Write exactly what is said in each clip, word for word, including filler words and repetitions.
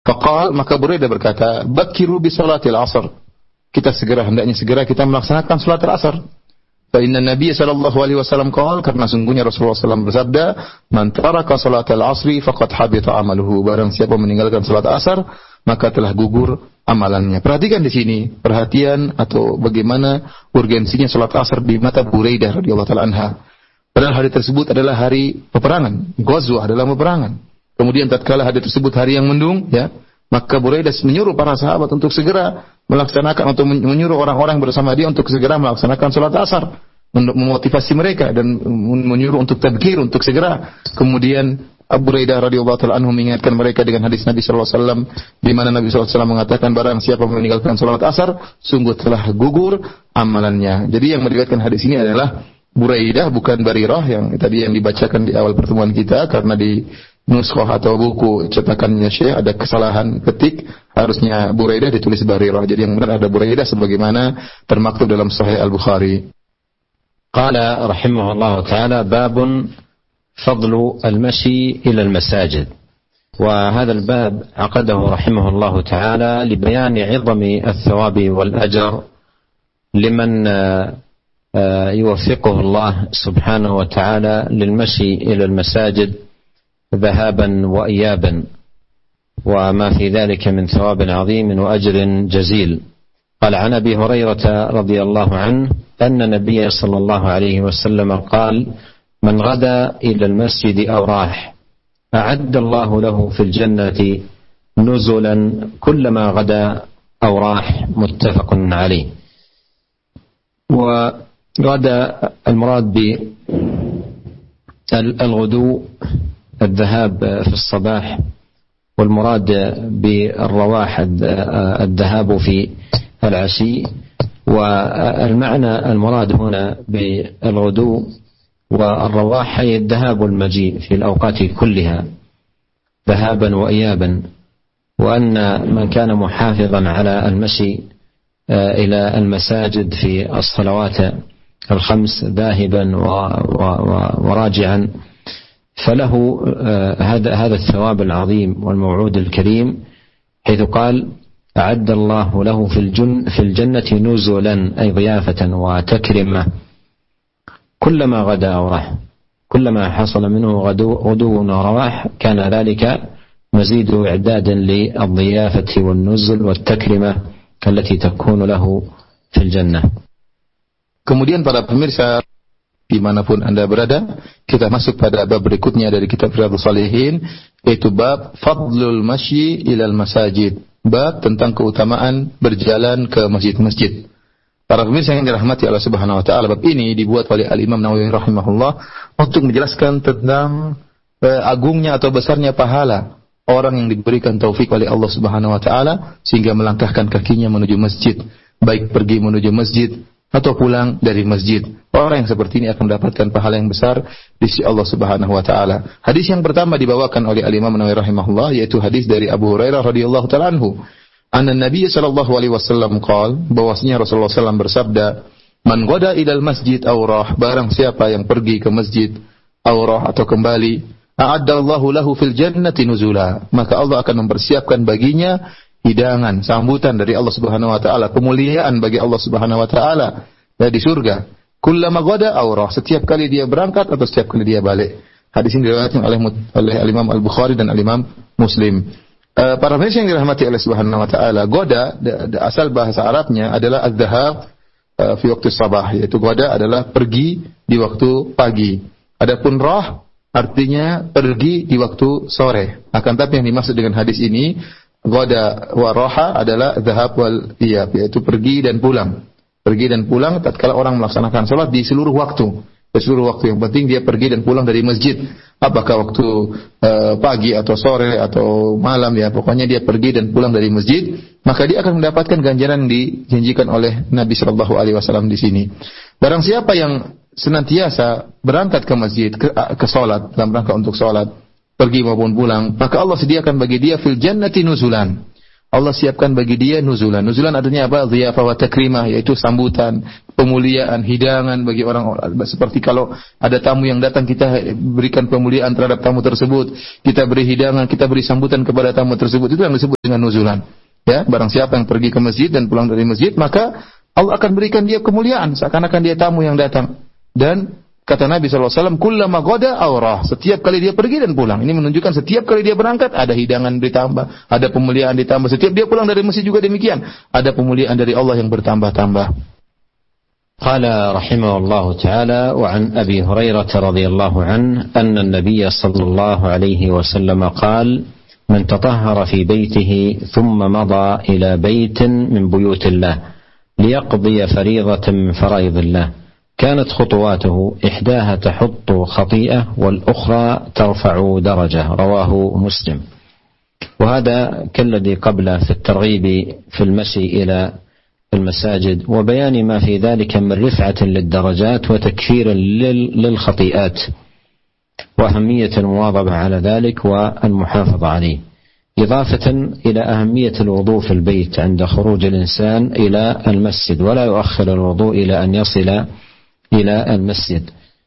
Faqal, maka Buraidah berkata, bakiru bi salatil asr. Kita segera, hendaknya segera kita melaksanakan salat asar. Fa inna Nabi sallallahu alaihi wasallam qala, karena sungguhnya Rasulullah sallallahu alaihi wasallam bersabda, man taraka salatal asri faqad habita amaluhu. Barang siapa meninggalkan salat asar, maka telah gugur amalannya. Perhatikan di sini, perhatian atau bagaimana urgensinya salat asar di mata Buraidah radhiyallahu taala anha. Padahal hari tersebut adalah hari peperangan. Ghazwah adalah peperangan. Kemudian tatkala hari tersebut hari yang mendung, ya, maka Buraidah menyuruh para sahabat untuk segera melaksanakan atau menyuruh orang-orang bersama dia untuk segera melaksanakan salat asar, untuk memotivasi mereka dan menyuruh untuk tadhkir, untuk segera. Kemudian Abu Buraidah radhiyallahu taala anhu mengingatkan mereka dengan hadis Nabi sallallahu alaihi wasallam di mana Nabi sallallahu alaihi wasallam mengatakan, barang siapa meninggalkan salat asar sungguh telah gugur amalannya. Jadi yang meriwayatkan hadis ini adalah Buraidah, bukan Barirah yang tadi yang dibacakan di awal pertemuan kita, karena di nuskah atau buku cetakannya Syekh ada kesalahan ketik, harusnya Buraidah ditulis Barirah. Jadi yang benar ada Buraidah sebagaimana termaktub dalam Sahih Al-Bukhari. Qala rahimahullah ta'ala babun fadlu al-mashi ila al-masajid. وهذا الباب عقده رحمه الله تعالى لبيان عظم الثواب والأجر لمن يوفقه الله سبحانه وتعالى للمشي إلى المساجد ذهابا وإيابا، وما في ذلك من ثواب عظيم وأجر جزيل. قال عن أبي هريرة رضي الله عنه أن النبي صلى الله عليه وسلم قال من غدا إلى المسجد أو راح أعد الله له في الجنة نزلا كلما غدا أو راح، متفق عليه. وغدا المراد بالغدو الذهاب في الصباح، والمراد بالرواح الذهاب في العشي. والمعنى المراد هنا بالغدو والرواح هي الذهاب والمجيء في الأوقات كلها ذهابا وإيابا، وأن من كان محافظا على المشي إلى المساجد في الصلوات الخمس ذاهبا وراجعا فله هذا هذا الثواب العظيم والموعود الكريم، حيث قال أعد الله له في الجن في الجنة نزلا أي ضيافة وتكرمة كلما غدا أو راح، كلما حصل منه غدو غدو ورواح كان ذلك مزيد إعدادا للضيافة والنزل والتكرمة التي تكون له في الجنة. Kemudian para pemirsa dimanapun Anda berada, kita masuk pada bab berikutnya dari kitab Riyadhus Shalihin, yaitu bab fadlul masyi ilal masajid, bab tentang keutamaan berjalan ke masjid-masjid. Para pemirsa yang dirahmati Allah Subhanahu wa taala, bab ini dibuat oleh Al-Imam Nawawi rahimahullah untuk menjelaskan tentang eh, agungnya atau besarnya pahala orang yang diberikan taufik oleh Allah Subhanahu wa taala sehingga melangkahkan kakinya menuju masjid, baik pergi menuju masjid atau pulang dari masjid. Orang yang seperti ini akan mendapatkan pahala yang besar di sisi Allah Subhanahu wa taala. Hadis yang pertama dibawakan oleh Al-Imam Nawawi rahimahullah, yaitu hadis dari Abu Hurairah radhiyallahu taala anhu. Anna Nabi sallallahu alaihi wasallam qaal, bahwasanya Rasulullah sallallahu alaihi wasallam bersabda, man ghada ilal masjid aw rah, barang siapa yang pergi ke masjid aw rah atau kembali, a'addallahu lahu fil jannati nuzula, maka Allah akan mempersiapkan baginya hidangan, sambutan dari Allah Subhanahu wa taala, kemuliaan bagi Allah Subhanahu wa taala ya di surga. Kullama ghada aw rah, setiap kali dia berangkat atau setiap kali dia balik. Hadis ini diriwayatkan oleh oleh Al-Imam Al-Bukhari dan Al-Imam Muslim. Uh, para pemirsa yang dirahmati Allah Subhanahu wa taala, goda asal bahasa Arabnya adalah az-zahab uh, fi waktu sabah, yaitu goda adalah pergi di waktu pagi. Adapun rah artinya pergi di waktu sore. Akan tapi yang dimaksud dengan hadis ini goda wa raha adalah zahab wal iyab, yaitu pergi dan pulang. Pergi dan pulang tatkala orang melaksanakan salat di seluruh waktu. Di seluruh waktu, yang penting dia pergi dan pulang dari masjid. Apakah waktu uh, pagi atau sore atau malam, ya pokoknya dia pergi dan pulang dari masjid, maka dia akan mendapatkan ganjaran yang dijanjikan oleh Nabi sallallahu alaihi wasallam di sini. Barang siapa yang senantiasa berangkat ke masjid ke, ke salat, dalam rangka untuk salat, pergi maupun pulang, maka Allah sediakan bagi dia fil jannati nuzulan. Allah siapkan bagi dia nuzulan. Nuzulan artinya apa? Dhiyafah wa takrimah, yaitu sambutan, pemuliaan, hidangan bagi orang-orang. Seperti kalau ada tamu yang datang, kita berikan pemuliaan terhadap tamu tersebut. Kita beri hidangan, kita beri sambutan kepada tamu tersebut. Itu yang disebut dengan nuzulan. Ya, barang siapa yang pergi ke masjid dan pulang dari masjid, maka Allah akan berikan dia kemuliaan, seakan-akan dia tamu yang datang. Dan kata Nabi sallallahu alaihi wasallam, kullama ghada awrah, setiap kali dia pergi dan pulang. Ini menunjukkan setiap kali dia berangkat ada hidangan ditambah, ada pemuliaan ditambah. Setiap dia pulang dari masjid juga demikian, ada pemuliaan dari Allah yang bertambah-tambah. Qala rahimahullahu ta'ala wa an Abi Hurairah radhiyallahu anhu anna an-nabiy sallallahu alaihi wasallam qala man tatahhara fi baytihi thumma mada ila baytin min buyutillah liyaqdi fariidatan min faraidillah كانت خطواته إحداها تحط خطيئة والأخرى ترفع درجة رواه مسلم. وهذا كالذي قبله في الترغيب في المشي إلى المساجد وبيان ما في ذلك من رفعة للدرجات وتكفير للخطيئات وأهمية المواظبة على ذلك والمحافظة عليه، إضافة إلى أهمية الوضوء في البيت عند خروج الإنسان إلى المسجد، ولا يؤخر الوضوء إلى أن يصل إلى المسجد.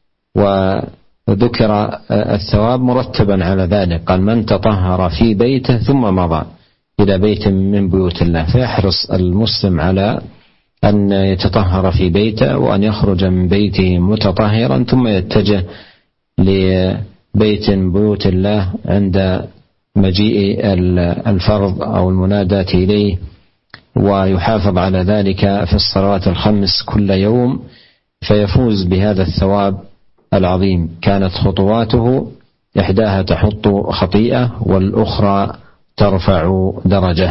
وذكر الثواب مرتبا على ذلك، قال من تطهر في بيته ثم مضى إلى بيت من بيوت الله، فيحرص المسلم على أن يتطهر في بيته وأن يخرج من بيته متطهرا ثم يتجه لبيت بيوت الله عند مجيء الفرض أو المناداة إليه، ويحافظ على ذلك في الصلوات الخمس كل يوم فيفوز بهذا الثواب العظيم. كانت خطواته إحداها تحط خطيئة والأخرى ترفع درجة.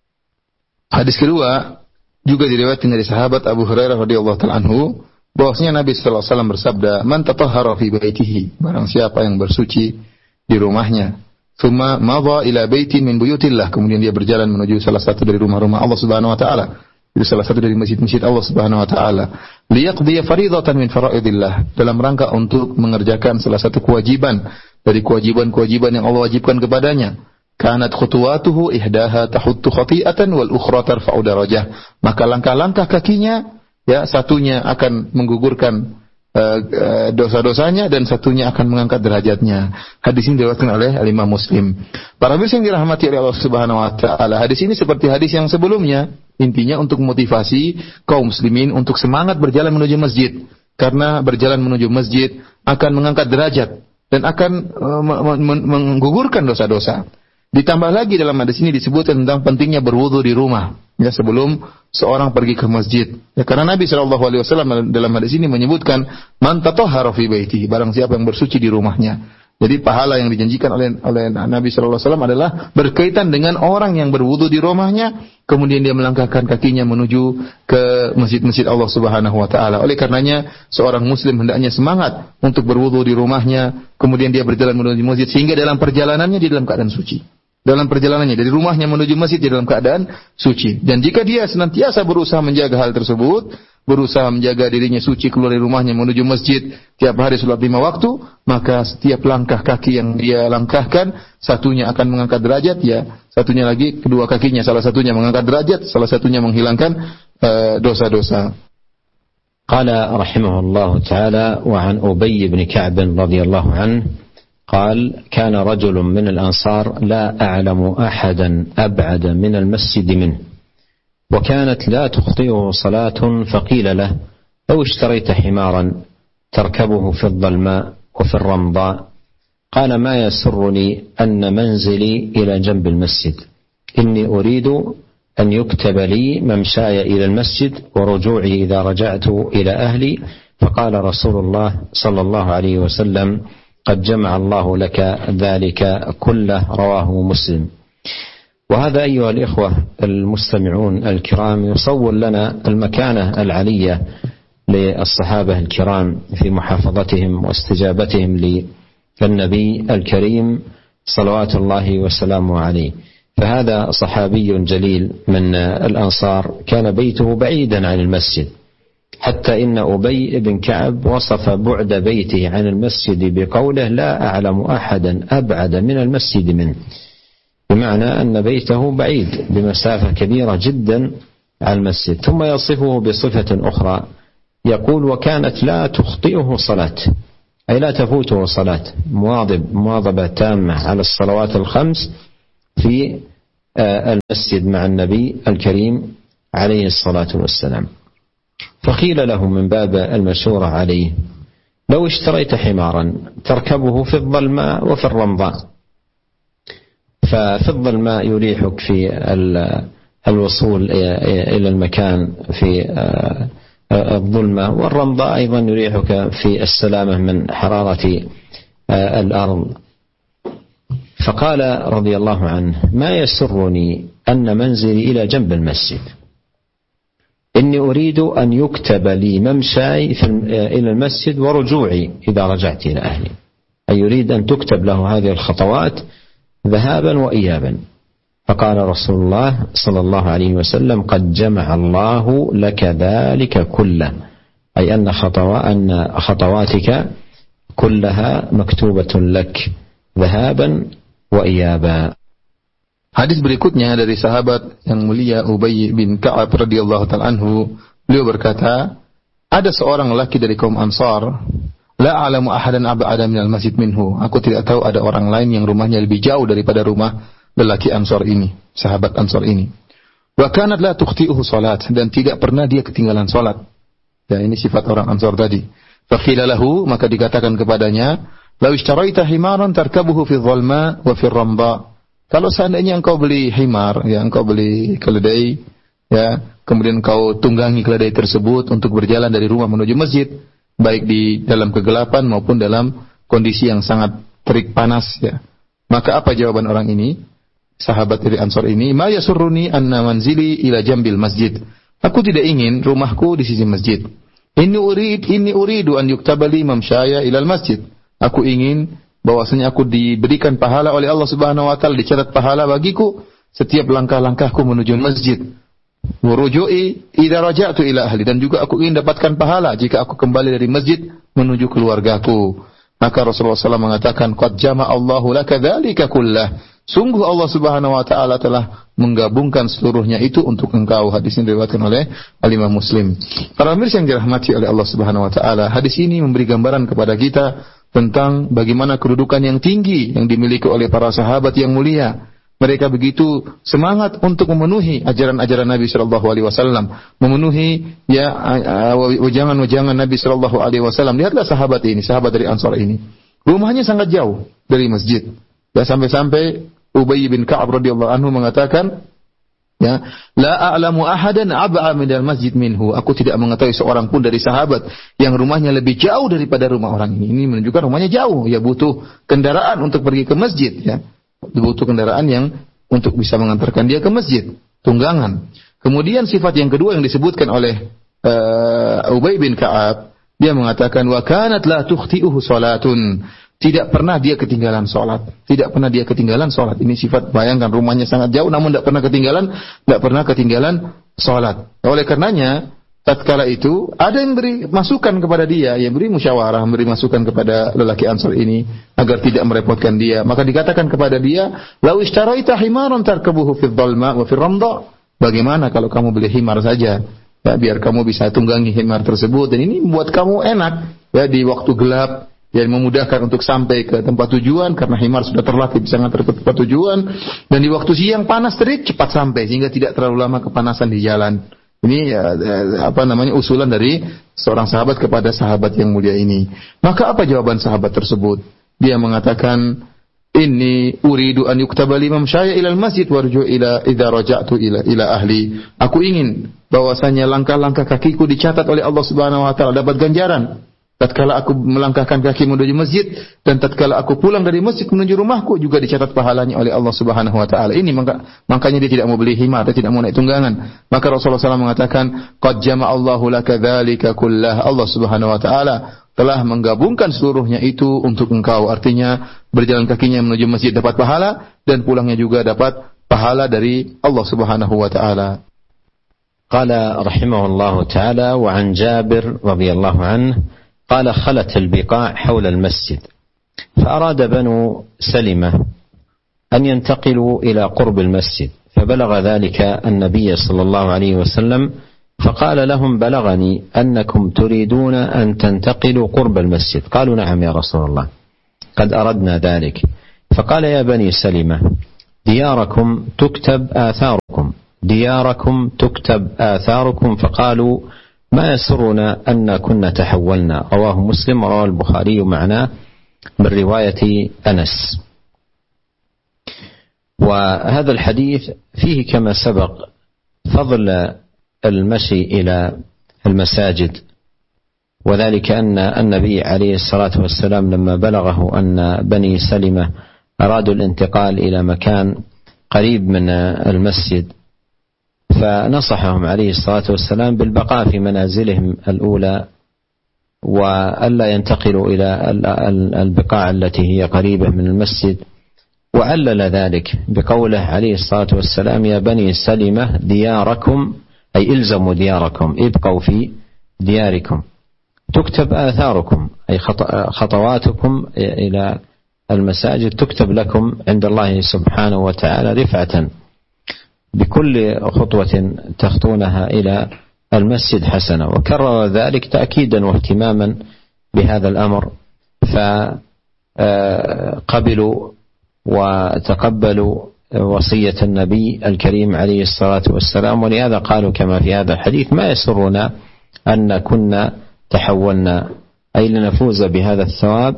Hadis kedua juga diriwayatkan dari sahabat Abu Hurairah radhiyallahu ta'ala anhu bahwasanya Nabi sallallahu alaihi wasallam bersabda, "Man tatahhara fi baitihi", barang siapa yang bersuci di rumahnya, "tsumma madha ila baitin min buyutillah", kemudian dia berjalan menuju salah satu dari rumah-rumah Allah Subhanahu wa taala. Itu salah satu dari masjid-masjid Allah Subhanahu wa taala. Liyaqdi fariidatan min faraidillah, dalam rangka untuk mengerjakan salah satu kewajiban dari kewajiban-kewajiban yang Allah wajibkan kepadanya. Kanat khutuwatuhu ihdaha tahuttu khati'atan wal ukhra tarfa'u darajah. Maka langkah-langkah kakinya, ya, satunya akan menggugurkan uh, uh, dosa-dosanya dan satunya akan mengangkat derajatnya. Hadis ini diriwayatkan oleh Imam Muslim. Para pemirsa yang dirahmati oleh Allah Subhanahu wa taala, hadis ini seperti hadis yang sebelumnya. Intinya untuk memotivasi kaum muslimin untuk semangat berjalan menuju masjid. Karena berjalan menuju masjid akan mengangkat derajat dan akan uh, menggugurkan dosa-dosa. Ditambah lagi dalam hadis ini disebutkan tentang pentingnya berwudu di rumah, ya, sebelum seorang pergi ke masjid. Ya, karena Nabi shallallahu alaihi wasallam dalam hadis ini menyebutkan man tatahhara fi baitihi, barang siapa yang bersuci di rumahnya. Jadi pahala yang dijanjikan oleh oleh Nabi shallallahu alaihi wasallam adalah berkaitan dengan orang yang berwudu di rumahnya, kemudian dia melangkahkan kakinya menuju ke masjid-masjid Allah Subhanahu wa taala. Oleh karenanya seorang muslim hendaknya semangat untuk berwudu di rumahnya, kemudian dia berjalan menuju masjid sehingga dalam perjalanannya dia dalam keadaan suci. Dalam perjalanannya dari rumahnya menuju masjid dia dalam keadaan suci. Dan jika dia senantiasa berusaha menjaga hal tersebut, berusaha menjaga dirinya suci keluar dari rumahnya menuju masjid tiap hari salat lima waktu, maka setiap langkah kaki yang dia langkahkan, satunya akan mengangkat derajat, ya, satunya lagi kedua kakinya salah satunya mengangkat derajat, salah satunya menghilangkan uh, dosa-dosa. Qala rahimahullahu ta'ala wa an Ubay bin Ka'b radhiyallahu anhu قال كان رجل من الأنصار لا أعلم أحدا أبعد من المسجد منه وكانت لا تخطئه صلاة فقيل له لو اشتريت حمارا تركبه في الظلماء وفي الرمضاء قال ما يسرني أن منزلي إلى جنب المسجد إني أريد أن يكتب لي ممشاي إلى المسجد ورجوعي إذا رجعت إلى أهلي فقال رسول الله صلى الله عليه وسلم قد جمع الله لك ذلك كله رواه مسلم. وهذا أيها الإخوة المستمعون الكرام يصور لنا المكانة العلية للصحابة الكرام في محافظتهم واستجابتهم للنبي الكريم صلوات الله وسلامه عليه. فهذا صحابي جليل من الأنصار كان بيته بعيدا عن المسجد، حتى إن أبي بن كعب وصف بعد بيته عن المسجد بقوله لا أعلم أحدا أبعد من المسجد منه. بمعنى أن بيته بعيد بمسافة كبيرة جدا عن المسجد. ثم يصفه بصفة أخرى يقول وكانت لا تخطئه صلاة، أي لا تفوته صلاة، مواظب مواظبة تامة على الصلوات الخمس في المسجد مع النبي الكريم عليه الصلاة والسلام. فقيل له من باب المشورة عليه لو اشتريت حمارا تركبه في الظلماء وفي الرمضاء، ففي الظلماء يريحك في الوصول إلى المكان في الظلمة، والرمضاء أيضا يريحك في السلامة من حرارة الأرض. فقال رضي الله عنه ما يسرني أن منزلي إلى جنب المسجد، إني أريد أن يكتب لي ممشاي إلى المسجد ورجوعي إذا رجعت إلى أهلي، أي يريد أن تكتب له هذه الخطوات ذهابا وإيابا. فقال رسول الله صلى الله عليه وسلم قد جمع الله لك ذلك كله، أي أن خطواتك كلها مكتوبة لك ذهابا وإيابا. Hadis berikutnya dari sahabat yang mulia Ubay bin Ka'ab radhiyallahu ta'ala anhu, beliau berkata, ada seorang lelaki dari kaum Ansar, la a'lamu ahadan ab'ada minal masjid minhu. Aku tidak tahu ada orang lain yang rumahnya lebih jauh daripada rumah lelaki Ansar ini, sahabat Ansar ini. Wa kanat la tukhti'uhu salat, dan tidak pernah dia ketinggalan salat. Ya, ini sifat orang Ansar tadi. Fa qila lahu, maka dikatakan kepadanya, law ishtaraita himaran tarkabuhu fi dhalma wa fi ramda. Kalau seandainya engkau beli himar, ya engkau beli keledai, ya, kemudian engkau tunggangi keledai tersebut untuk berjalan dari rumah menuju masjid, baik di dalam kegelapan maupun dalam kondisi yang sangat terik panas, ya. Maka apa jawaban orang ini? Sahabat dari Ansar ini, ma yasurruni anna manzili ila jambil masjid. Aku tidak ingin rumahku di sisi masjid. Inni urid, inni uridu an yuktabali mamsyaya ilal masjid. Aku ingin bahwasanya aku diberikan pahala oleh Allah Subhanahu wa taala, dicatat pahala bagiku setiap langkah-langkahku menuju masjid. Wa ruju'i idza raja'tu ila ahli, dan juga aku ingin dapatkan pahala jika aku kembali dari masjid menuju keluargaku. Maka Rasulullah shallallahu alaihi wasallam mengatakan, qad jama'a Allahu laka dzalika kullah. Sungguh Allah Subhanahu wa taala telah menggabungkan seluruhnya itu untuk engkau. Hadis ini diriwayatkan oleh Al-Imam Muslim. Para pemirsa yang dirahmati oleh Allah Subhanahu wa taala, hadis ini memberi gambaran kepada kita tentang bagaimana kedudukan yang tinggi yang dimiliki oleh para sahabat yang mulia. Mereka begitu semangat untuk memenuhi ajaran-ajaran Nabi sallallahu alaihi wasallam, memenuhi ya wajangan-wajangan Nabi sallallahu alaihi wasallam. Lihatlah sahabat ini, sahabat dari Ansar ini. Rumahnya sangat jauh dari masjid. Ya, sampai-sampai Ubay bin Ka'ab radhiyallahu anhu mengatakan, ya, la a'lamu ahadan ab'a minal masjid minhu. Aku tidak mengetahui seorang pun dari sahabat yang rumahnya lebih jauh daripada rumah orang ini. Ini menunjukkan rumahnya jauh, ya butuh kendaraan untuk pergi ke masjid, ya. Butuh kendaraan yang untuk bisa mengantarkan dia ke masjid, tunggangan. Kemudian sifat yang kedua yang disebutkan oleh uh, Ubay bin Ka'ab, dia mengatakan wa kanat la tukhti'uhu salatun. Tidak pernah dia ketinggalan salat. Tidak pernah dia ketinggalan salat. Ini sifat, bayangkan rumahnya sangat jauh namun tidak pernah ketinggalan, tidak pernah ketinggalan salat. Oleh karenanya, tatkala itu ada yang beri masukan kepada dia, yang beri musyawarah, memberi masukan kepada lelaki Ansar ini agar tidak merepotkan dia. Maka dikatakan kepada dia, "Lau ishtaraita himaran tarkabuhu fi dhalma wa fi ramda." Bagaimana kalau kamu beli himar saja? Ya, biar kamu bisa tunggangi himar tersebut, dan ini membuat kamu enak ya di waktu gelap. Yang memudahkan untuk sampai ke tempat tujuan karena himar sudah terlatih bisa ngantar ke tempat tujuan, dan di waktu siang panas terik cepat sampai sehingga tidak terlalu lama kepanasan di jalan. Ini ya, apa namanya usulan dari seorang sahabat kepada sahabat yang mulia ini. Maka apa jawaban sahabat tersebut? Dia mengatakan, inni uridu an yuktaba li mamsyaya ila al-masjid warju ila idza raja'tu ila ila ahli. Aku ingin bahwasanya langkah-langkah kakiku dicatat oleh Allah Subhanahu wa taala, dapat ganjaran tatkala aku melangkahkan kaki menuju masjid, dan tatkala aku pulang dari masjid menuju rumahku juga dicatat pahalanya oleh Allah Subhanahu wa taala. Ini maka, makanya dia tidak mau beli himar, dia tidak mau naik tunggangan. Maka Rasulullah shallallahu alaihi wasallam mengatakan, qad jama'a Allahu laka dzalika kullah. Allah Subhanahu wa taala telah menggabungkan seluruhnya itu untuk engkau. Artinya berjalan kakinya menuju masjid dapat pahala, dan pulangnya juga dapat pahala dari Allah Subhanahu wa taala. Qala rahimahullahu taala wa an Jabir radhiyallahu anhu قال خلت البقاع حول المسجد فأراد بنو سلمة أن ينتقلوا إلى قرب المسجد، فبلغ ذلك النبي صلى الله عليه وسلم فقال لهم: بلغني أنكم تريدون أن تنتقلوا قرب المسجد. قالوا: نعم يا رسول الله، قد أردنا ذلك. فقال: يا بني سلمة، دياركم تكتب آثاركم، دياركم تكتب آثاركم. فقالوا: ما يسرنا أن كنا تحولنا. رواه مسلم ورواه البخاري معناه من رواية أنس. وهذا الحديث فيه كما سبق فضل المشي إلى المساجد، وذلك أن النبي عليه الصلاة والسلام لما بلغه أن بني سلمة أرادوا الانتقال إلى مكان قريب من المسجد، فنصحهم عليه الصلاة والسلام بالبقاء في منازلهم الأولى وألا ينتقلوا إلى البقاع التي هي قريبة من المسجد، وعلل ذلك بقوله عليه الصلاة والسلام: يا بني سلمة دياركم، أي إلزموا دياركم، ابقوا في دياركم، تكتب آثاركم، أي خطواتكم إلى المساجد تكتب لكم عند الله سبحانه وتعالى رفعة، بكل خطوة تخطونها إلى المسجد حسنة. وكرر ذلك تأكيدا واهتماما بهذا الأمر، فقبلوا وتقبلوا وصية النبي الكريم عليه الصلاة والسلام. ولهذا قالوا كما في هذا الحديث: ما يسرنا أن كنا تحولنا، أي لنفوز بهذا الثواب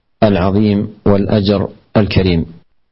العظيم والأجر الكريم.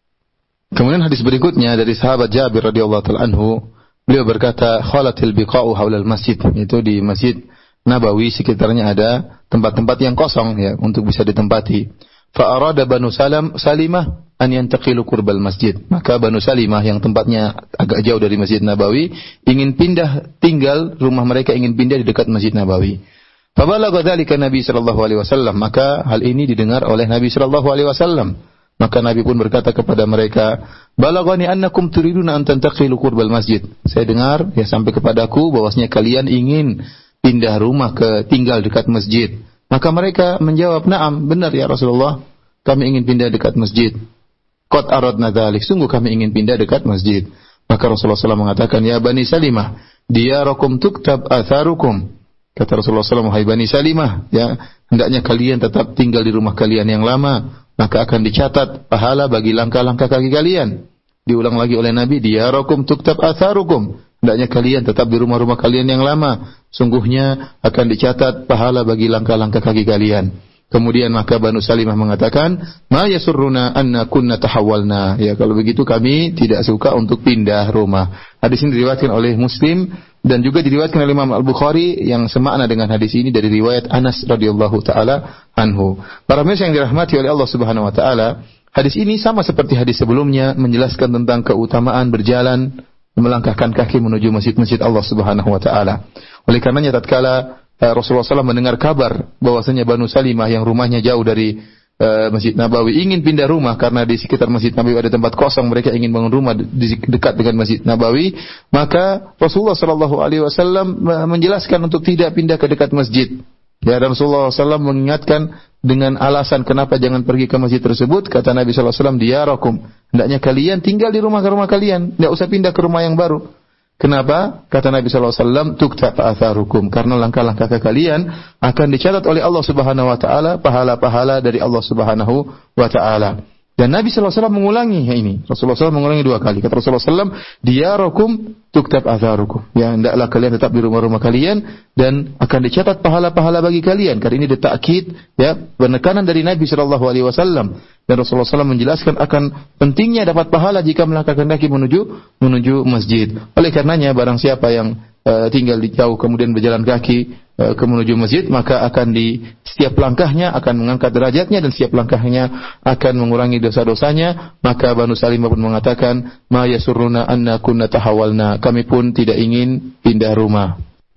Kemudian hadis berikutnya dari sahabat Jabir radhiyallahu taala anhu, beliau berkata, khalatil biqa'u haulal masjid, itu di Masjid Nabawi sekitarnya ada tempat-tempat yang kosong ya untuk bisa ditempati. Fa arada Banu Salam Salimah an yantaqilu qurbal masjid. Maka Banu Salimah yang tempatnya agak jauh dari Masjid Nabawi ingin pindah tinggal, rumah mereka ingin pindah di dekat Masjid Nabawi. Fa balagha dzalika Nabi sallallahu alaihi wasallam, maka hal ini didengar oleh Nabi sallallahu alaihi wasallam. Maka Nabi pun berkata kepada mereka, balaghani annakum turiduna an tantaqilu qurbal masjid. Saya dengar ya sampai kepadaku bahwasanya kalian ingin pindah rumah ke tinggal dekat masjid. Maka mereka menjawab, "Na'am, benar ya Rasulullah, kami ingin pindah dekat masjid." Qad aradna dzalik, sungguh kami ingin pindah dekat masjid. Maka Rasulullah shallallahu alaihi wasallam mengatakan, "Ya Bani Salimah, diyarakum tuktab atharukum." Kata Rasulullah shallallahu alaihi wasallam, "Hai Bani Salimah, ya, hendaknya kalian tetap tinggal di rumah kalian yang lama, maka akan dicatat pahala bagi langkah-langkah kaki kalian." Diulang lagi oleh Nabi, diyarakum tuktab atharukum, hendaknya kalian tetap di rumah-rumah kalian yang lama, sungguhnya akan dicatat pahala bagi langkah-langkah kaki kalian. Kemudian maka Banu Salimah mengatakan, ma yasurruna anna kunna tahawwalna. Ya, kalau begitu kami tidak suka untuk pindah rumah. Hadis ini diriwayatkan oleh Muslim dan juga diriwayatkan oleh Imam Al-Bukhari yang semakna dengan hadis ini dari riwayat Anas radhiyallahu taala anhu. Para pemirsa yang dirahmati oleh Allah Subhanahu wa taala, hadis ini sama seperti hadis sebelumnya menjelaskan tentang keutamaan berjalan melangkahkan kaki menuju masjid-masjid Allah Subhanahu wa taala. Oleh karenanya tatkala Rasulullah shallallahu alaihi wasallam mendengar kabar bahwasanya Banu Salimah yang rumahnya jauh dari uh, Masjid Nabawi ingin pindah rumah karena di sekitar Masjid Nabawi ada tempat kosong, mereka ingin bangun rumah di dekat dengan Masjid Nabawi, maka Rasulullah shallallahu alaihi wasallam menjelaskan untuk tidak pindah ke dekat masjid. Ya, dan Rasulullah shallallahu alaihi wasallam mengingatkan dengan alasan kenapa jangan pergi ke masjid tersebut. Kata Nabi shallallahu alaihi wasallam, diyarakum, hendaknya kalian tinggal di rumah-rumah kalian, tidak usah pindah ke rumah yang baru. Kenapa? Kata Nabi shallallahu alaihi wasallam, tuktab atharukum, karena langkah-langkah kalian akan dicatat oleh Allah Subhanahu wa taala pahala-pahala dari Allah Subhanahu wa taala. Dan Nabi shallallahu alaihi wasallam mengulangi ini. Rasulullah shallallahu alaihi wasallam mengulangi dua kali. Kata Rasulullah shallallahu alaihi wasallam, diyarakum tuktab atharukum. Ya, hendaklah kalian tetap di rumah-rumah kalian dan akan dicatat pahala-pahala bagi kalian. Karena ini ditakkid, ya, penekanan dari Nabi shallallahu alaihi wasallam. Dan Rasulullah shallallahu alaihi wasallam menjelaskan akan pentingnya dapat pahala jika melangkahkan kaki menuju menuju masjid. Oleh karenanya barang siapa yang uh, tinggal di jauh kemudian berjalan kaki uh, ke menuju masjid, maka akan di setiap langkahnya akan mengangkat derajatnya dan setiap langkahnya akan mengurangi dosa-dosanya. Maka Banu Salimah pun mengatakan, ma yasurruna anna kunna tahawalna, kami pun tidak ingin pindah rumah.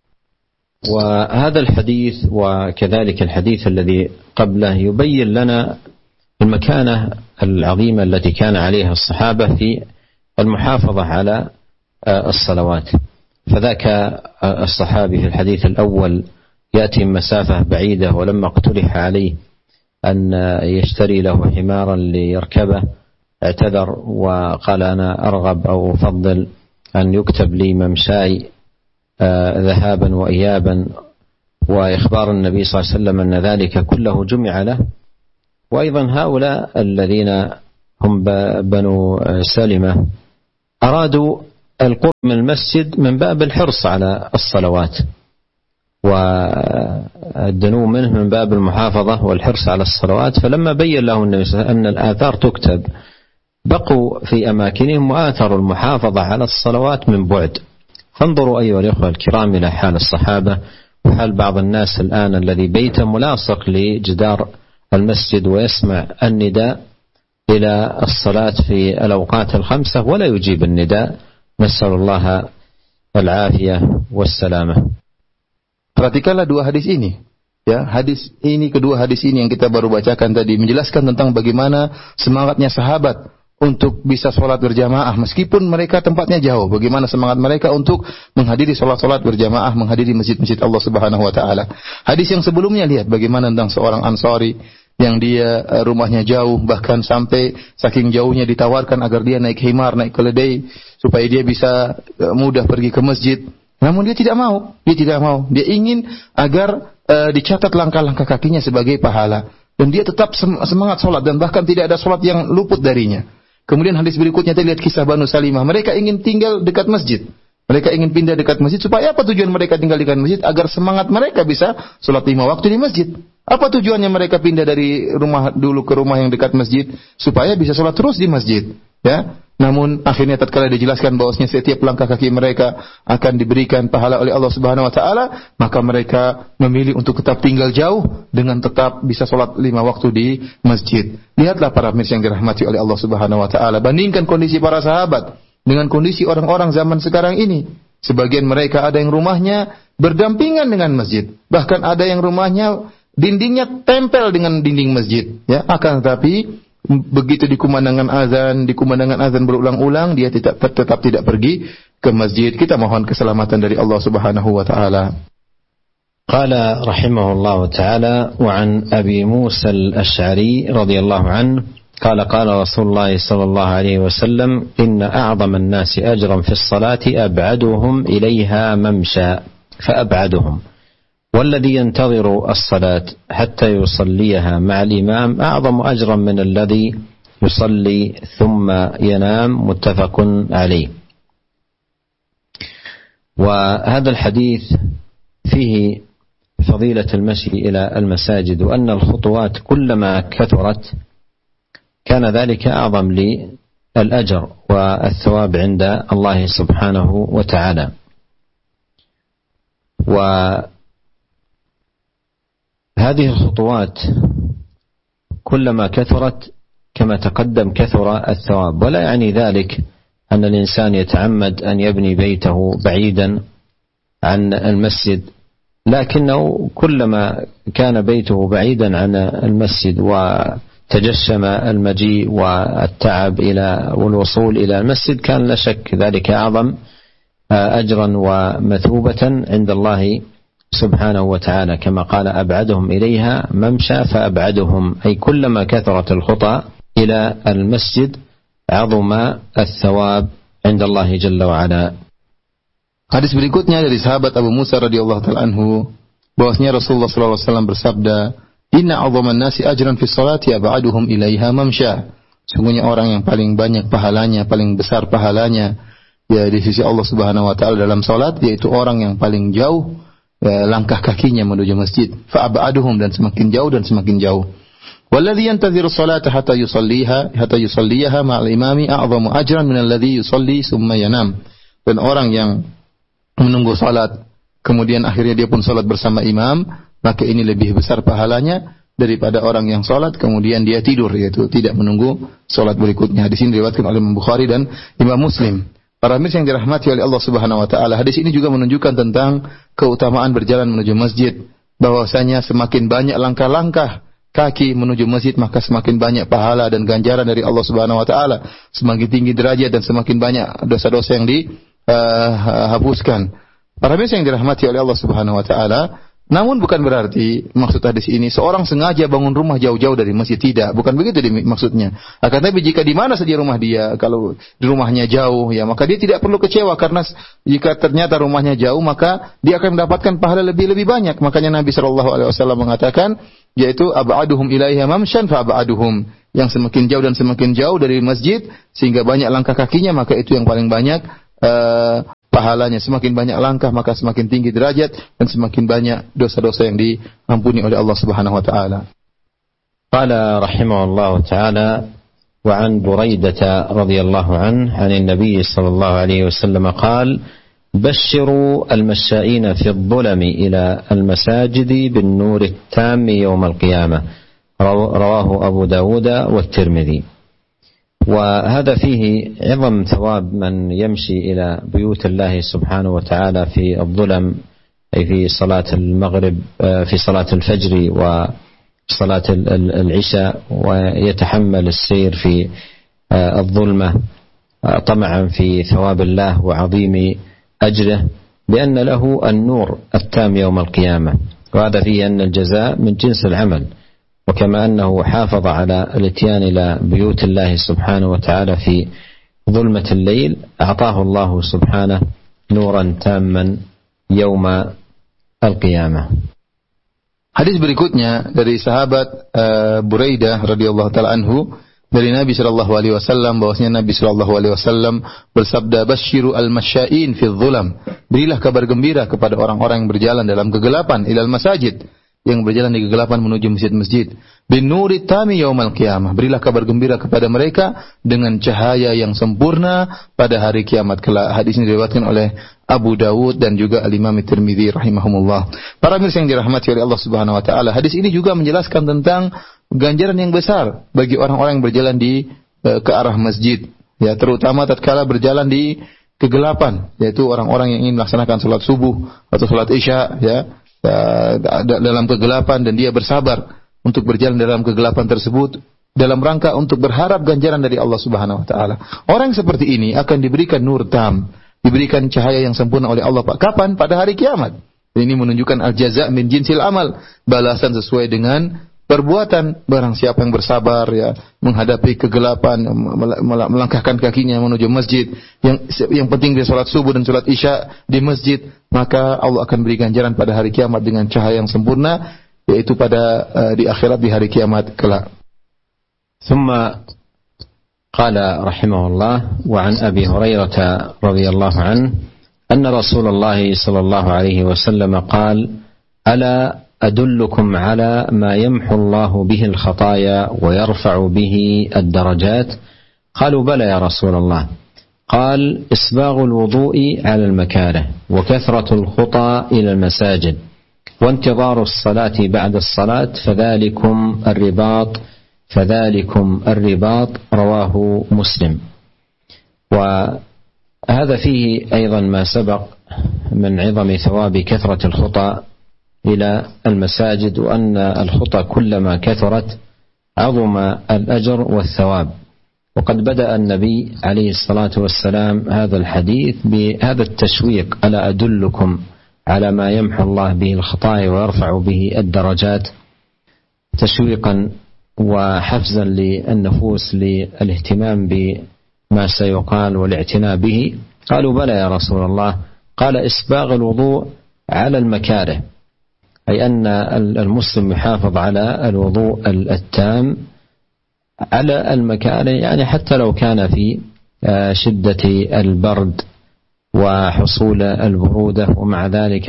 وهذا الحديث وكذلك الحديث الذي قبله يبين لنا المكانة العظيمة التي كان عليها الصحابة في المحافظة على الصلوات. فذاك الصحابي في الحديث الأول يأتي مسافة بعيدة، ولما اقترح عليه أن يشتري له حمارا ليركبه اعتذر وقال أنا أرغب أو أفضل أن يكتب لي ممشاي ذهابا وإيابا، وإخبار النبي صلى الله عليه وسلم أن ذلك كله جمع له. وأيضا هؤلاء الذين هم بنو سلمة أرادوا القرب من المسجد من باب الحرص على الصلوات والدنو منه من باب المحافظة والحرص على الصلوات، فلما بين له النبي صلى الله عليه وسلم أن الآثار تكتب بقوا في أماكنهم وآثروا المحافظة على الصلوات من بعد. فانظروا أيها الأخوة الكرام إلى حال الصحابة وحال بعض الناس الآن الذي بيته ملاصق لجدار المسجد ويسمع النداء إلى الصلاة في الأوقات الخمسة ولا يجيب النداء. نسأل الله العافية والسلامة. Perhatikanlah dua hadis ini. Ya, hadis ini, kedua hadis ini yang kita baru bacakan tadi menjelaskan tentang bagaimana semangatnya sahabat untuk bisa sholat berjamaah meskipun mereka tempatnya jauh. Bagaimana semangat mereka untuk menghadiri sholat-sholat berjamaah, menghadiri masjid-masjid Allah Subhanahu Wa Taala. Hadis yang sebelumnya lihat bagaimana tentang seorang Ansari yang dia rumahnya jauh, bahkan sampai saking jauhnya ditawarkan agar dia naik himar, naik keledai supaya dia bisa mudah pergi ke masjid. Namun dia tidak mau, dia tidak mau. Dia ingin agar uh, dicatat langkah-langkah kakinya sebagai pahala. Dan dia tetap semangat sholat dan bahkan tidak ada sholat yang luput darinya. Kemudian hadis berikutnya kita lihat kisah Banu Salimah. Mereka ingin tinggal dekat masjid. Mereka ingin pindah dekat masjid. Supaya apa tujuan mereka tinggal dekat masjid? Agar semangat mereka bisa sholat lima waktu di masjid. Apa tujuannya mereka pindah dari rumah dulu ke rumah yang dekat masjid? Supaya bisa sholat terus di masjid. Ya. Namun akhirnya tatkala dijelaskan bahwasanya setiap langkah kaki mereka akan diberikan pahala oleh Allah Subhanahu Wa Taala, maka mereka memilih untuk tetap tinggal jauh dengan tetap bisa sholat lima waktu di masjid. Lihatlah para pemirsa yang dirahmati oleh Allah Subhanahu Wa Taala. Bandingkan kondisi para sahabat dengan kondisi orang-orang zaman sekarang ini. Sebagian mereka ada yang rumahnya berdampingan dengan masjid, bahkan ada yang rumahnya dindingnya tempel dengan dinding masjid. Ya, akan tetapi begitu dikumandangkan azan, dikumandangkan azan berulang-ulang, dia tetap, tetap tidak pergi ke masjid. Kita mohon keselamatan dari Allah Subhanahu wa taala. Qala rahimahullah taala wa an Abi Musa al-Asy'ari radhiyallahu anhu qala qala Rasulullah sallallahu alaihi wasallam inna a'zama an-nasi ajran fi as-salati ab'aduhum ilayha mamsha fa ab'aduhum والذي ينتظر الصلاة حتى يصليها مع الإمام أعظم أجرا من الذي يصلي ثم ينام متفق عليه. وهذا الحديث فيه فضيلة المشي إلى المساجد وأن الخطوات كلما كثرت كان ذلك أعظم للأجر والثواب عند الله سبحانه وتعالى. و هذه الخطوات كلما كثرت كما تقدم كثر الثواب، ولا يعني ذلك أن الإنسان يتعمد أن يبني بيته بعيدا عن المسجد، لكنه كلما كان بيته بعيدا عن المسجد وتجشم المجيء والتعب إلى والوصول إلى المسجد كان لا شك ذلك أعظم أجرا ومثوبة عند الله سبحانه وتعالى، كما قال أبعدهم إليها ممشى فأبعدهم، أي كلما كثرت الخطى إلى المسجد عظم الثواب عند الله جل وعلا. Hadis berikutnya dari sahabat Abu Musa radhiyallahu taala anhu bahwasanya Rasulullah sallallahu alaihi wasallam bersabda, "Inna 'azhaman nasi ajran fi sholati ab'aduhum ilaiha mamsha." Sungguhnya orang yang paling banyak pahalanya, paling besar pahalanya ya di sisi Allah Subhanahu wa taala dalam salat yaitu orang yang paling jauh ya, langkah kakinya menuju masjid. Fa ab'aduhum, dan semakin jauh dan semakin jauh. Walladhi yantaziru sholata hatta yusalliha hatta yusalliha ma'al imami a'zamu ajran min alladhi yusalli tsumma yanam. Dan orang yang menunggu salat kemudian akhirnya dia pun salat bersama imam, maka ini lebih besar pahalanya daripada orang yang salat kemudian dia tidur, yaitu tidak menunggu salat berikutnya. Hadis ini diriwayatkan oleh Imam Bukhari dan Imam Muslim. Para pemirsa yang dirahmati oleh Allah Subhanahu wa taala, hadis ini juga menunjukkan tentang keutamaan berjalan menuju masjid, bahwasanya semakin banyak langkah-langkah kaki menuju masjid maka semakin banyak pahala dan ganjaran dari Allah Subhanahu wa taala, semakin tinggi derajat dan semakin banyak dosa-dosa yang dihapuskan. Uh, Para pemirsa yang dirahmati oleh Allah Subhanahu wa taala, Namun bukan berarti maksud hadis ini seorang sengaja bangun rumah jauh-jauh dari masjid, tidak, bukan begitu maksudnya. Akan tapi jika di mana saja rumah dia, kalau di rumahnya jauh ya, maka dia tidak perlu kecewa karena jika ternyata rumahnya jauh maka dia akan mendapatkan pahala lebih-lebih banyak. Makanya Nabi sallallahu alaihi wasallam mengatakan yaitu ab'aduhum ilaiha mamshan fa ab'aduhum, yang semakin jauh dan semakin jauh dari masjid sehingga banyak langkah kakinya, maka itu yang paling banyak uh, pahalanya. Semakin banyak langkah maka semakin tinggi derajat dan semakin banyak dosa-dosa yang diampuni oleh Allah Subhanahu wa taala. Qala rahimahullah taala wa an Buraidah radhiyallahu anhu 'an an-nabiy sallallahu alaihi wasallam qala بشروا المشائين في الظلم إلى المساجد بالنور التام يوم القيامة رواه أبو داود والترمذي. وهذا فيه عظم ثواب من يمشي إلى بيوت الله سبحانه وتعالى في الظلم، أي في صلاة المغرب في صلاة الفجر وصلاة العشاء، ويتحمل السير في الظلمة طمعا في ثواب الله وعظيم أجره بأن له النور التام يوم القيامة. وهذا فيه أن الجزاء من جنس العمل، وكما أنه حافظ على الاتيان إلى بيوت الله سبحانه وتعالى في ظلمة الليل أعطاه الله سبحانه نورا تاما يوم القيامة. Hadis berikutnya dari sahabat uh, Buraidah radhiyallahu taala anhu dari Nabi sallallahu alaihi wasallam bahwasanya Nabi sallallahu alaihi wasallam bersabda, "Basyiru al-masya'in fi dhulam." Berilah kabar gembira kepada orang-orang yang berjalan dalam kegelapan ilal masajid, yang berjalan di kegelapan menuju masjid-masjid. Bin nuri tami yaumal qiyamah. Berilah kabar gembira kepada mereka dengan cahaya yang sempurna pada hari kiamat kelak. Hadis ini diriwayatkan oleh Abu Dawud dan juga Al-Imam Tirmidzi rahimahumullah. Para pemirsa yang dirahmati oleh Allah Subhanahu wa taala, hadis ini juga menjelaskan tentang ganjaran yang besar bagi orang-orang yang berjalan di uh, ke arah masjid, ya, terutama tatkala berjalan di kegelapan, yaitu orang-orang yang ingin melaksanakan salat subuh atau salat isya, ya, uh, dalam kegelapan, dan dia bersabar untuk berjalan dalam kegelapan tersebut dalam rangka untuk berharap ganjaran dari Allah Subhanahu wa taala. Orang seperti ini akan diberikan nur tam, diberikan cahaya yang sempurna oleh Allah. Kapan? Pada hari kiamat. Ini menunjukkan al-jaza' min jinsil amal, balasan sesuai dengan perbuatan. Barang siapa yang bersabar, ya, menghadapi kegelapan, melangkahkan kakinya menuju masjid, yang yang penting dia salat subuh dan salat isya di masjid, maka Allah akan beri ganjaran pada hari kiamat dengan cahaya yang sempurna, yaitu pada uh, di akhirat, di hari kiamat kelak. ثم قال رحمه الله وعن أبي هريرة رضي الله عنه أن رسول الله صلى الله عليه وسلم قال ألا أدلكم على ما يمحو الله به الخطايا ويرفع به الدرجات؟ قالوا بلى يا رسول الله. قال إسباغ الوضوء على المكاره وكثرة الخطى إلى المساجد وانتظار الصلاة بعد الصلاة فذلكم الرباط فذلكم الرباط رواه مسلم. وهذا فيه أيضا ما سبق من عظم ثواب كثرة الخطى إلى المساجد، وأن الخطى كلما كثرت عظم الأجر والثواب. وقد بدأ النبي عليه الصلاة والسلام هذا الحديث بهذا التشويق: ألا أدلكم على ما يمحو الله به الخطايا ويرفع به الدرجات، تشويقا وحفزا للنفوس للاهتمام بما سيقال والاعتناء به. قالوا بلى يا رسول الله. قال إسباغ الوضوء على المكاره، أي أن المسلم يحافظ على الوضوء التام على المكاره، يعني حتى لو كان في شدة البرد وحصول البرودة، ومع ذلك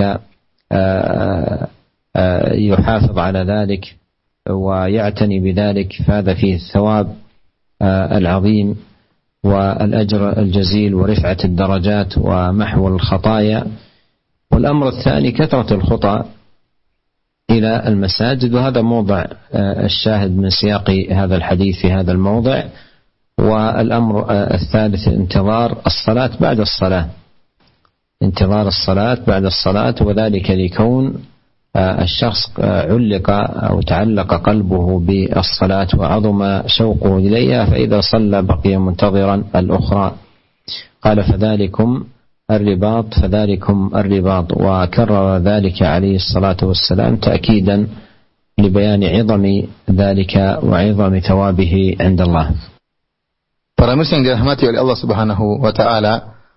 يحافظ على ذلك ويعتني بذلك، فهذا فيه الثواب العظيم والأجر الجزيل ورفعة الدرجات ومحو الخطايا. والأمر الثاني كثرة الخطى إلى المساجد، وهذا موضع الشاهد من سياق هذا الحديث في هذا الموضع. والأمر الثالث انتظار الصلاة بعد الصلاة، انتظار الصلاة بعد الصلاة، وذلك لكون الشخص علق أو تعلق قلبه بالصلاة وعظم شوقه إليها، فإذا صلى بقي منتظرا الأخرى. قال فذلكم الرباط فذلكم الرباط. وكرر ذلك عليه الصلاة والسلام تأكيدا لبيان عظم ذلك وعظم ثوابه عند الله. Para muslim yang dirahmati oleh Allah Subhanahu wa taala,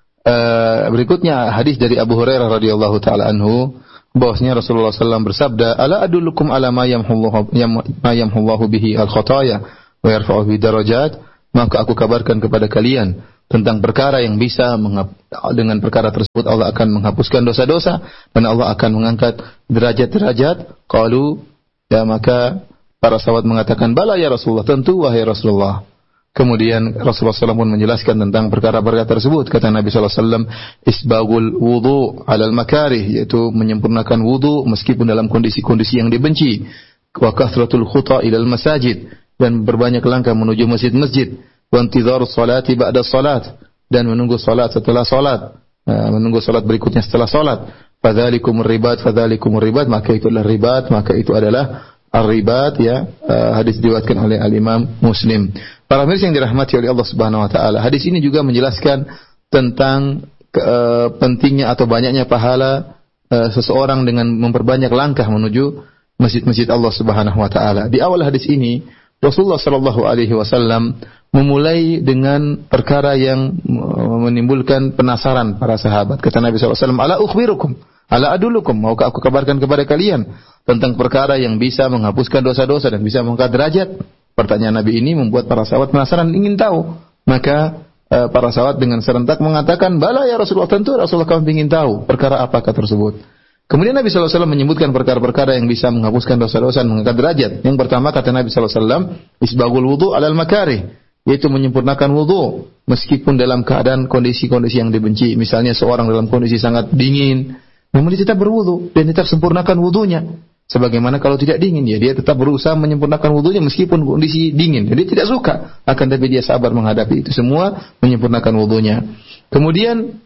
uh, berikutnya hadis dari Abu Hurairah radhiyallahu taala anhu, bahwasanya Rasulullah sallallahu alaihi wasallam bersabda, "Ala adullukum ala ma yamhullahu ma yamhullahu bihi al-khataaya wa yarfa'u bihi darajat?" Maka aku kabarkan kepada kalian tentang perkara yang bisa dengan perkara tersebut Allah akan menghapuskan dosa-dosa dan Allah akan mengangkat derajat-derajat. Qalu, ya, maka para sahabat mengatakan, "Bala ya Rasulullah, tentu wahai Rasulullah." Kemudian Rasulullah sallallahu alaihi wasallam pun menjelaskan tentang perkara-perkara tersebut. Kata Nabi sallallahu alaihi wasallam, "Isbagul wudu' 'alal makarih," yaitu menyempurnakan wudu meskipun dalam kondisi-kondisi yang dibenci. Wa kathratul khuta' ilal masajid, dan berbanyak langkah menuju masjid-masjid. Wa intidharus salati ba'da salat, dan menunggu salat setelah salat, menunggu salat berikutnya setelah salat. Fadzalikumur ribat, fadzalikumur ribat, maka itulah ribat, maka itu adalah ar-ribat, ya. Hadis diriwayatkan oleh al-Imam Muslim. Para mirsa yang dirahmati oleh Allah Subhanahu wa taala, hadis ini juga menjelaskan tentang uh, pentingnya atau banyaknya pahala uh, seseorang dengan memperbanyak langkah menuju masjid-masjid Allah Subhanahu wa taala. Di awal hadis ini, Rasulullah sallallahu alaihi wasallam memulai dengan perkara yang menimbulkan penasaran para sahabat. Kata Nabi sallallahu alaihi wasallam, "Ala ukhbirukum, ala adullukum, maukah aku kabarkan kepada kalian tentang perkara yang bisa menghapuskan dosa-dosa dan bisa mengangkat derajat?" Pertanyaan Nabi ini membuat para sahabat penasaran, ingin tahu. Maka uh, para sahabat dengan serentak mengatakan, "Bala ya Rasulullah, tentu Rasulullah kami ingin tahu perkara apakah tersebut." Kemudian Nabi sallallahu alaihi wasallam menyebutkan perkara-perkara yang bisa menghapuskan dosa-dosa dan mengangkat derajat. Yang pertama kata Nabi sallallahu alaihi wasallam, "Isbagul wudu' 'alal makarih," yaitu menyempurnakan wudu meskipun dalam keadaan kondisi-kondisi yang dibenci. Misalnya seorang dalam kondisi sangat dingin, namun dia tetap berwudu dan tetap sempurnakan wudunya. Sebagaimana kalau tidak dingin, ya dia tetap berusaha menyempurnakan wudunya meskipun kondisi dingin. Jadi tidak suka, akan tapi dia sabar menghadapi itu semua, menyempurnakan wudunya. Kemudian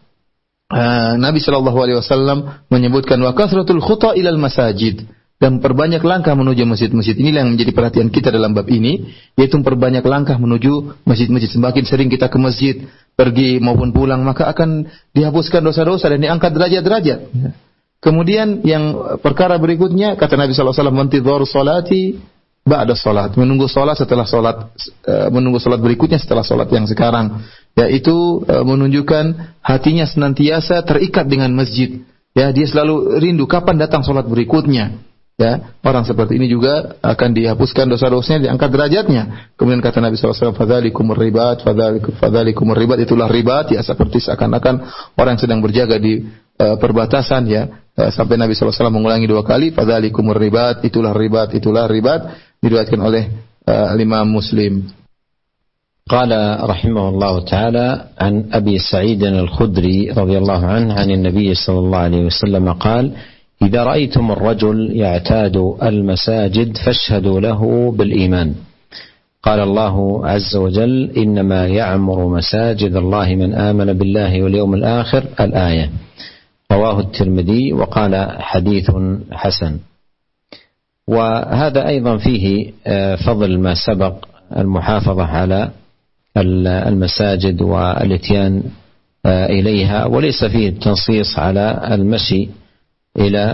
uh, Nabi Shallallahu Alaihi Wasallam menyebutkan wa kasratul khuta ilal masajid, dan perbanyak langkah menuju masjid-masjid. Inilah yang menjadi perhatian kita dalam bab ini, yaitu perbanyak langkah menuju masjid-masjid. Semakin sering kita ke masjid, pergi maupun pulang, maka akan dihapuskan dosa-dosa dan diangkat derajat-derajat. Kemudian yang perkara berikutnya kata Nabi sallallahu alaihi wasallam, "Mantidhar salati ba'da salat," menunggu salat setelah salat, menunggu salat berikutnya setelah salat yang sekarang, yaitu menunjukkan hatinya senantiasa terikat dengan masjid. Ya, dia selalu rindu kapan datang salat berikutnya. Ya, orang seperti ini juga akan dihapuskan dosa-dosanya, diangkat derajatnya. Kemudian kata Nabi sallallahu alaihi wasallam, "Fadzalikumur ribat, fadzalikumur ribat," itulah ribat, ya, seperti seakan-akan orang yang sedang berjaga di uh, perbatasan, ya. Uh, sampai Nabi sallallahu alaihi wasallam mengulangi dua kali, "Fadzalikumur ribat," itulah ribat, itulah ribat, diriwayatkan oleh uh, Imam Muslim. قال رحمه الله تعالى عن أبي سعيد الخدري رضي الله عنه عن النبي صلى الله عليه وسلم قال: إذا رأيتم الرجل يعتاد المساجد فاشهدوا له بالإيمان. قال الله عز وجل: إنما يعمر مساجد الله من آمن بالله واليوم الآخر، الآية. رواه الترمذي وقال حديث حسن. وهذا أيضا فيه فضل ما سبق، المحافظة على المساجد والاتيان إليها، وليس فيه التنصيص على المشي إلى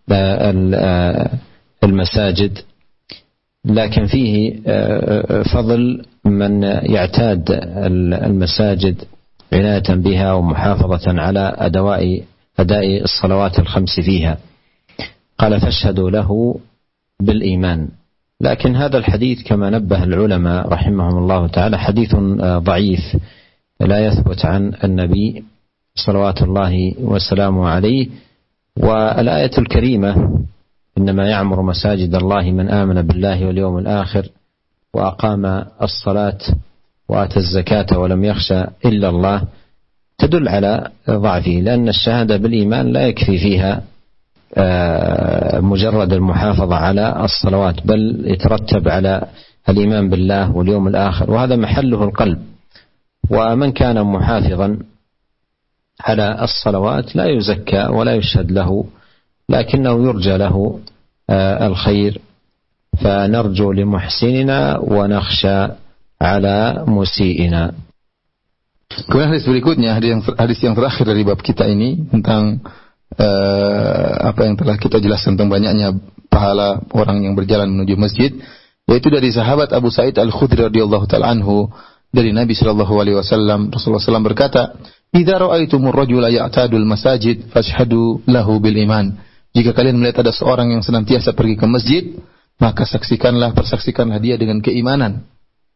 المساجد، لكن فيه فضل من يعتاد المساجد عناية بها ومحافظة على أدواء أداء الصلوات الخمس فيها. قال: فاشهدوا له بالإيمان. لكن هذا الحديث كما نبه العلماء رحمهم الله تعالى حديث ضعيف لا يثبت عن النبي صلوات الله وسلامه عليه. والآية الكريمة: إنما يعمر مساجد الله من آمن بالله واليوم الآخر وأقام الصلاة وآتى الزكاة ولم يخشى إلا الله، تدل على ضعفه، لأن الشهادة بالإيمان لا يكفي فيها مجرد المحافظة على الصلوات، بل يترتب على الإيمان بالله واليوم الآخر، وهذا محله القلب. ومن كان محافظا على الصلوات لا يزكى ولا يشهد له، لكنه يرجى له الخير، فنرجو لمحسننا ونخشى على مسيئنا. Kemudian hadis berikutnya, hadis yang, hadis yang terakhir dari bab kita ini tentang uh, apa yang telah kita jelaskan tentang banyaknya pahala orang yang berjalan menuju masjid, yaitu dari sahabat Abu Sa'id Al-Khudri radhiyallahu taala anhu dari Nabi sallallahu alaihi wasallam. Rasulullah sallallahu alaihi wasallam berkata, "Idza ra'aitumur rajula ya'tadul masajid fashhadu lahu bil iman." Jika kalian melihat ada seorang yang senantiasa pergi ke masjid, maka saksikanlah, persaksikanlah dia dengan keimanan.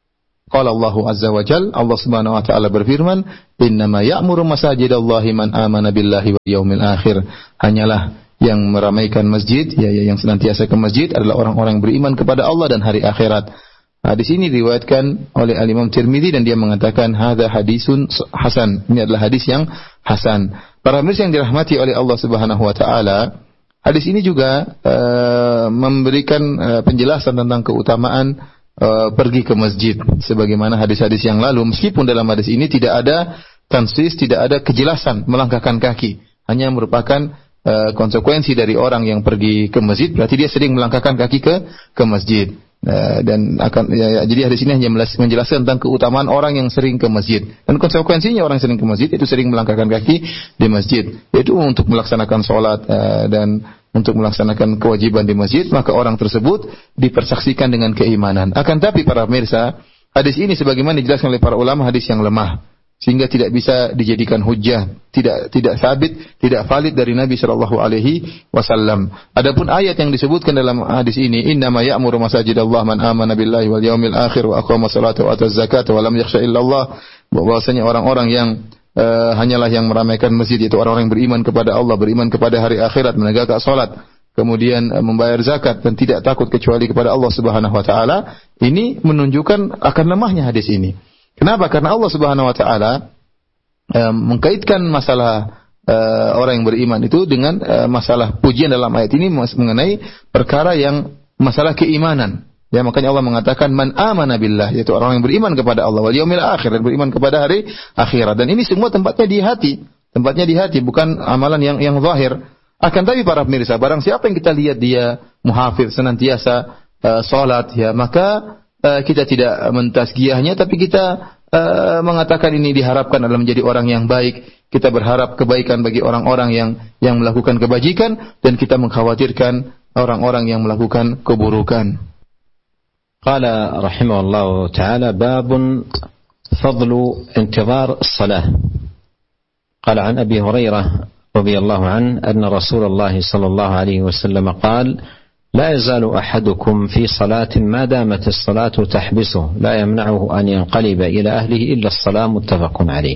Qala Allahu azza wa jalla, Allah Subhanahu wa taala berfirman, "Innama ya'muru masajidallahi man amana billahi wal yaumil akhir." Hanyalah yang meramaikan masjid, ya, ya yang senantiasa ke masjid adalah orang-orang yang beriman kepada Allah dan hari akhirat. Nah, di sini diriwayatkan oleh Al-Imam Tirmidzi dan dia mengatakan hadza hadisun hasan. Ini adalah hadis yang hasan. Para pemirsa yang dirahmati oleh Allah Subhanahu wa taala, hadis ini juga uh, memberikan uh, penjelasan tentang keutamaan uh, pergi ke masjid sebagaimana hadis-hadis yang lalu, meskipun dalam hadis ini tidak ada tansis, tidak ada kejelasan melangkahkan kaki, hanya merupakan uh, konsekuensi dari orang yang pergi ke masjid, berarti dia sering melangkahkan kaki ke ke masjid. Uh, dan akan ya, ya, jadi hadis ini hanya menjelaskan tentang keutamaan orang yang sering ke masjid, dan konsekuensinya orang yang sering ke masjid itu sering melangkahkan kaki di masjid, yaitu untuk melaksanakan sholat uh, dan untuk melaksanakan kewajiban di masjid, maka orang tersebut dipersaksikan dengan keimanan. Akan tapi para pemirsa, hadis ini sebagaimana dijelaskan oleh para ulama hadis yang lemah, sehingga tidak bisa dijadikan hujjah, tidak tidak sabit, tidak valid dari Nabi sallallahu alaihi wasallam. Adapun ayat yang disebutkan dalam hadis ini, innama ya'muru masajidallah man amana billahi wal yaumil akhir wa aqama salata wa ata zakata wa lam yakhsha illallah, bahwasanya orang-orang yang uh, hanyalah yang meramaikan masjid itu orang-orang yang beriman kepada Allah, beriman kepada hari akhirat, menegakkan salat, kemudian uh, membayar zakat dan tidak takut kecuali kepada Allah Subhanahu wa taala. Ini menunjukkan akan lemahnya hadis ini. Kenapa? Karena Allah Subhanahu wa taala um, mengkaitkan masalah uh, orang yang beriman itu dengan uh, masalah pujian dalam ayat ini mengenai perkara yang masalah keimanan. Ya, makanya Allah mengatakan man amana billah, yaitu orang yang beriman kepada Allah wal yaumil akhir, dan beriman kepada hari akhirat. Dan ini semua tempatnya di hati, tempatnya di hati, bukan amalan yang yang zahir. Akan tapi para pemirsa, barang siapa yang kita lihat dia muhafidz, senantiasa uh, salat, ya, maka Uh, kita tidak mentasgiyahnya, tapi kita uh, mengatakan ini diharapkan adalah menjadi orang yang baik. Kita berharap kebaikan bagi orang-orang yang yang melakukan kebajikan, dan kita mengkhawatirkan orang-orang yang melakukan keburukan. Qala rahimahullah ta'ala babun fadlu intizar as-salah. Qala an Abi Hurairah radhiyallahu anhu anna Rasulullah sallallahu alaihi wasallam qala لا يزال أحدكم في صلاة ما دامت الصلاة تحبسه لا يمنعه أن ينقلب إلى أهله إلا الصلاة متفق عليه.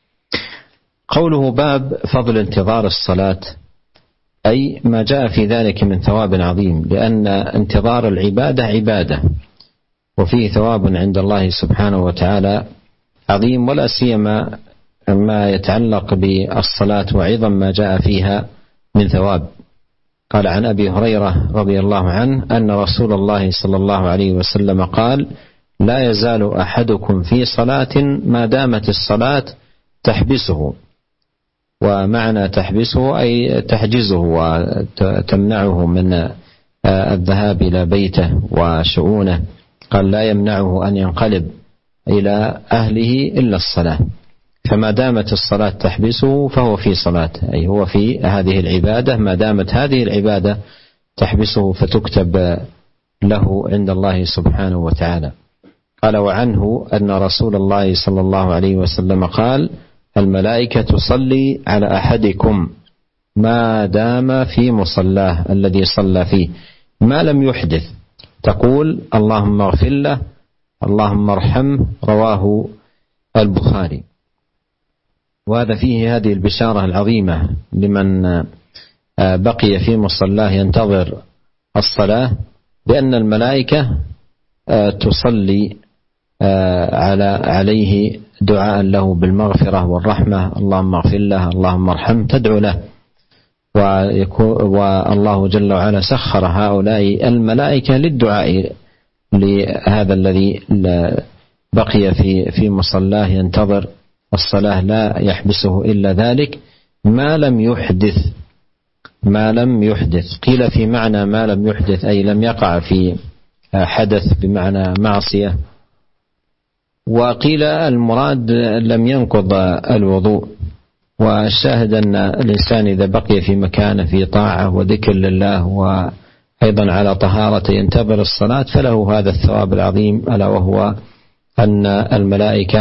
قوله باب فضل انتظار الصلاة أي ما جاء في ذلك من ثواب عظيم، لأن انتظار العبادة عبادة وفيه ثواب عند الله سبحانه وتعالى عظيم، ولا سيما ما يتعلق بالصلاة وعظم ما جاء فيها من ثواب. قال عن أبي هريرة رضي الله عنه أن رسول الله صلى الله عليه وسلم قال لا يزال أحدكم في صلاة ما دامت الصلاة تحبسه، ومعنى تحبسه أي تحجزه وتمنعه من الذهاب إلى بيته وشؤونه. قال لا يمنعه أن ينقلب إلى أهله إلا الصلاة، فما دامت الصلاة تحبسه فهو في صلاة، أي هو في هذه العبادة، ما دامت هذه العبادة تحبسه فتكتب له عند الله سبحانه وتعالى. قال وعنه أن رسول الله صلى الله عليه وسلم قال الملائكة تصلي على أحدكم ما دام في مصلاه الذي صلى فيه ما لم يحدث، تقول اللهم اغفر له اللهم ارحمه، رواه البخاري. وهذا فيه هذه البشارة العظيمة لمن بقي في مصلاه ينتظر الصلاة، بأن الملائكة تصلي على عليه دعاء له بالمغفرة والرحمة، اللهم اغفر له اللهم ارحمه، تدعو له. والله جل وعلا سخر هؤلاء الملائكة للدعاء لهذا الذي بقي في في مصلاه ينتظر الصلاة، لا يحبسه إلا ذلك ما لم يحدث ما لم يحدث. قيل في معنى ما لم يحدث أي لم يقع في حدث بمعنى معصية، وقيل المراد لم ينقض الوضوء، والشاهد أن الإنسان إذا بقي في مكانه في طاعة وذكر لله وأيضا على طهارة ينتظر الصلاة فله هذا الثواب العظيم، ألا وهو أن الملائكة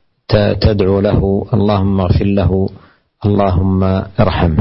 تدعو له اللهم اغفر له اللهم ارحمه.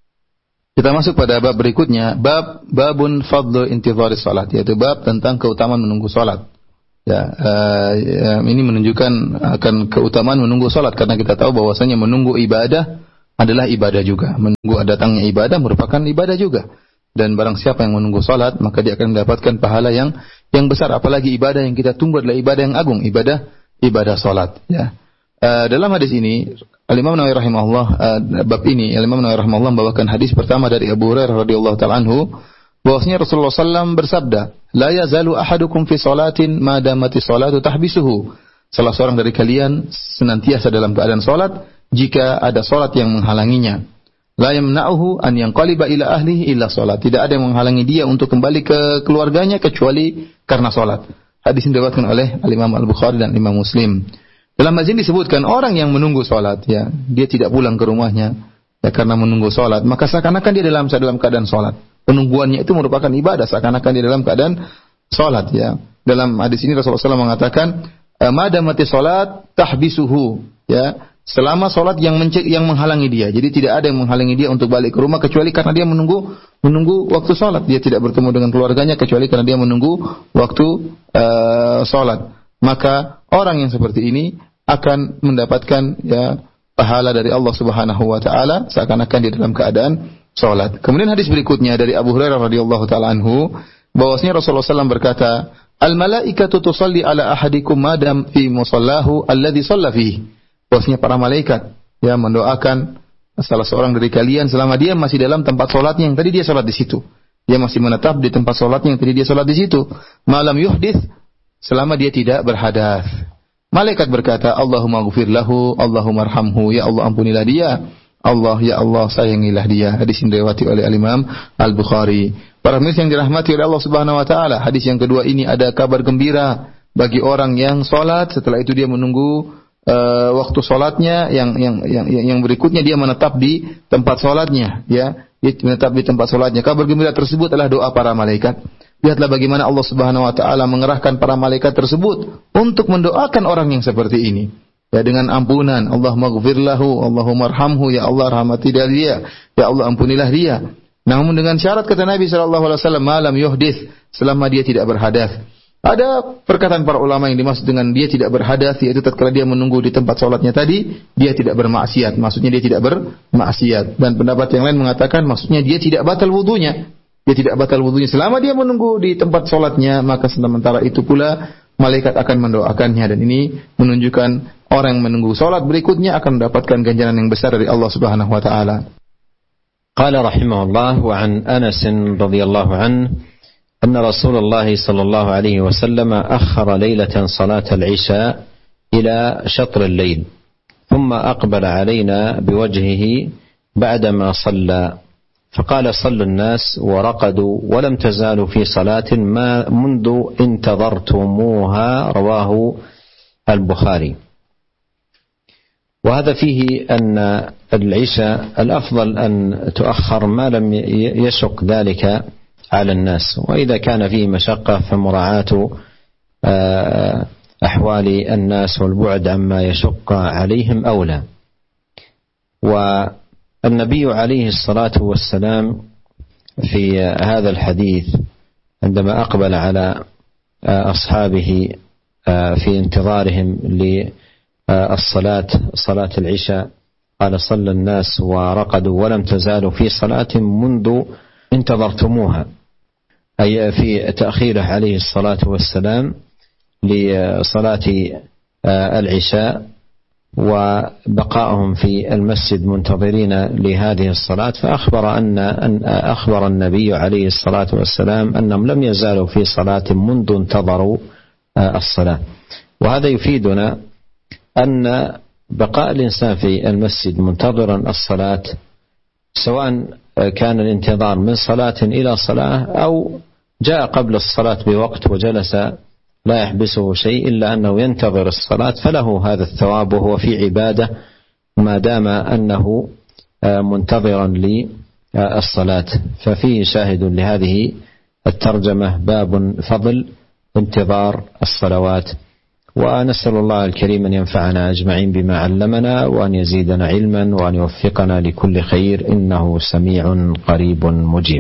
Kita masuk pada bab berikutnya, bab babun fadlu intidharis salat, yaitu bab tentang keutamaan menunggu salat. Ya, uh, ya, ini menunjukkan akan keutamaan menunggu salat, karena kita tahu bahwasanya menunggu ibadah adalah ibadah juga. Menunggu datangnya ibadah merupakan ibadah juga. Dan barang siapa yang menunggu salat, maka dia akan mendapatkan pahala yang yang besar, apalagi ibadah yang kita tunggu adalah ibadah yang agung, ibadah ibadah salat, ya. Uh, dalam hadis ini Al-Imam Nawawi rahimahullah, uh, bab ini Al-Imam Nawawi rahimahullah membawakan hadis pertama dari Abu Hurairah radhiyallahu taala anhu, bahwasanya Rasulullah sallallahu alaihi wasallam bersabda, "La yazalu ahadukum fi salatin ma damati salatu tahbisuhu." Salah seorang dari kalian senantiasa dalam keadaan salat jika ada salat yang menghalanginya. La yamna'uhu an yanqaliba ila ahlihi illa salat. Tidak ada yang menghalangi dia untuk kembali ke keluarganya kecuali karena salat. Hadis ini diriwayatkan oleh Al-Imam Al-Bukhari dan Imam Muslim. Dalam hadis ini disebutkan orang yang menunggu salat, ya, dia tidak pulang ke rumahnya ya karena menunggu salat, maka seakan-akan dia dalam dalam keadaan salat. Penungguannya itu merupakan ibadah, seakan-akan dia dalam keadaan salat, ya. Dalam hadis ini Rasulullah shallallahu alaihi wasallam mengatakan, "Madamati salat tahbisuhu," ya, selama salat yang mencek, yang menghalangi dia. Jadi tidak ada yang menghalangi dia untuk balik ke rumah kecuali karena dia menunggu menunggu waktu salat. Dia tidak bertemu dengan keluarganya kecuali karena dia menunggu waktu uh, salat. Maka orang yang seperti ini akan mendapatkan ya pahala dari Allah Subhanahu wa taala seakan-akan dia dalam keadaan salat. Kemudian hadis berikutnya dari Abu Hurairah radhiyallahu taala anhu, bahwasanya Rasulullah sallallahu alaihi wasallam berkata, "Al-malaikatu tusalli ala ahadikum madam fi musallahu alladhi shalla fihi." Bahwasanya para malaikat ya mendoakan salah seorang dari kalian selama dia masih dalam tempat salatnya yang tadi dia salat di situ. Dia masih menetap di tempat salatnya yang tadi dia salat di situ. Malam yuhdits, selama dia tidak berhadas. Malaikat berkata, Allahumma ghfir lahu, Allahumma arhamhu, ya Allah ampunilah dia, Allah ya Allah sayangilah dia. Hadis yang diriwayatkan oleh Al-Imam Al-Bukhari. Para pemirsa yang dirahmati oleh Allah Subhanahu wa taala, hadis yang kedua ini ada kabar gembira bagi orang yang salat, setelah itu dia menunggu uh, waktu salatnya, yang yang yang yang berikutnya dia menetap di tempat salatnya, ya. Dia menetap di tempat salatnya. Kabar gembira tersebut adalah doa para malaikat. Lihatlah bagaimana Allah Subhanahu wa taala mengerahkan para malaikat tersebut untuk mendoakan orang yang seperti ini. Ya, dengan ampunan, Allahumma ghfir lahu, Allahumma arhamhu, ya Allah rahmati dia, ya Allah ampunilah dia. Namun dengan syarat kata Nabi sallallahu alaihi wasallam, malam yuhdits, selama dia tidak berhadas. Ada perkataan para ulama yang dimaksud dengan dia tidak berhadas, yaitu tatkala dia menunggu di tempat salatnya tadi, dia tidak bermaksiat. Maksudnya dia tidak bermaksiat. Dan pendapat yang lain mengatakan maksudnya dia tidak batal wudunya. Dia tidak batal wudunya selama dia menunggu di tempat salatnya, maka sementara itu pula malaikat akan mendoakannya, dan ini menunjukkan orang yang menunggu salat berikutnya akan mendapatkan ganjaran yang besar dari Allah Subhanahu wa taala. Qala rahimahullah wa an Anas radhiyallahu anhu anna Rasulullah sallallahu alaihi wasallam akhkhara lailatan salat al-isha ila shatr al-lail thumma aqbala alaina biwajhihi ba'dama shalla فقال صلوا الناس ورقدوا ولم تزالوا في صلاة ما منذ انتظرتموها رواه البخاري. وهذا فيه أن العشاء الأفضل أن تؤخر ما لم يشق ذلك على الناس، وإذا كان فيه مشقة فمراعاة أحوال الناس والبعد عما يشق عليهم أولى. و النبي عليه الصلاة والسلام في هذا الحديث عندما أقبل على أصحابه في انتظارهم للصلاة صلاة العشاء قال صلى الناس ورقدوا ولم تزالوا في صلاة منذ انتظرتموها، أي في تأخيره عليه الصلاة والسلام لصلاة العشاء وبقائهم في المسجد منتظرين لهذه الصلاة. فأخبر أن أخبر النبي عليه الصلاة والسلام أنهم لم يزالوا في صلاة منذ انتظروا الصلاة. وهذا يفيدنا أن بقاء الإنسان في المسجد منتظرا الصلاة سواء كان الانتظار من صلاة إلى صلاة أو جاء قبل الصلاة بوقت وجلس لا يحبسه شيء إلا أنه ينتظر الصلاة فله هذا الثواب وهو في عبادة ما دام أنه منتظرا للصلاة. ففيه شاهد لهذه الترجمة باب فضل انتظار الصلوات. ونسأل الله الكريم أن ينفعنا أجمعين بما علمنا وأن يزيدنا علما وأن يوفقنا لكل خير إنه سميع قريب مجيب.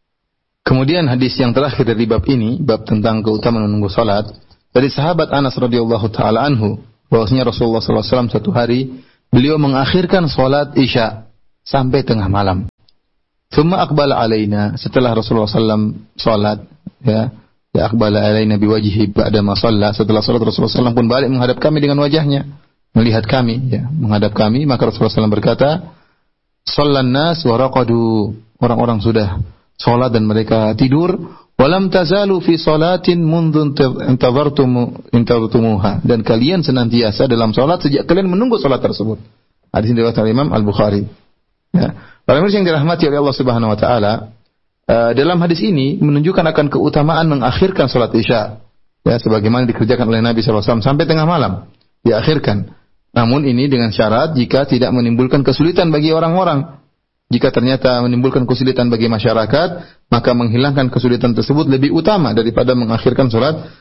Kemudian hadis yang terakhir dari bab ini, bab tentang keutamaan menunggu salat, dari sahabat Anas radhiyallahu taala anhu, bahwasanya Rasulullah sallallahu alaihi wasallam satu hari beliau mengakhirkan salat Isya sampai tengah malam. Tsumma aqbala alaina, setelah Rasulullah sallallahu alaihi wasallam salat, ya, ya aqbala alaina biwajhihi ba'da ma shalla, setelah salat Rasulullah sallallahu alaihi wasallam pun balik menghadap kami dengan wajahnya, melihat kami, ya, menghadap kami, maka Rasulullah sallallahu alaihi wasallam berkata, "Shallan nas wa raqadu." Orang-orang sudah salat dan mereka tidur. Walam tazalu fi salatin mundhu intadhartum intadhartumuha, dan kalian senantiasa dalam salat sejak kalian menunggu salat tersebut. Hadis ini diriwayatkan oleh Imam Al-Bukhari. Ya. Para yang dirahmati oleh Allah Subhanahu wa taala, uh, dalam hadis ini menunjukkan akan keutamaan mengakhirkan salat Isya. Ya, sebagaimana dikerjakan oleh Nabi sallallahu alaihi wasallam sampai tengah malam, diakhirkan. Namun ini dengan syarat jika tidak menimbulkan kesulitan bagi orang-orang. Jika ternyata menimbulkan kesulitan bagi masyarakat, maka menghilangkan kesulitan tersebut lebih utama daripada mengakhirkan salat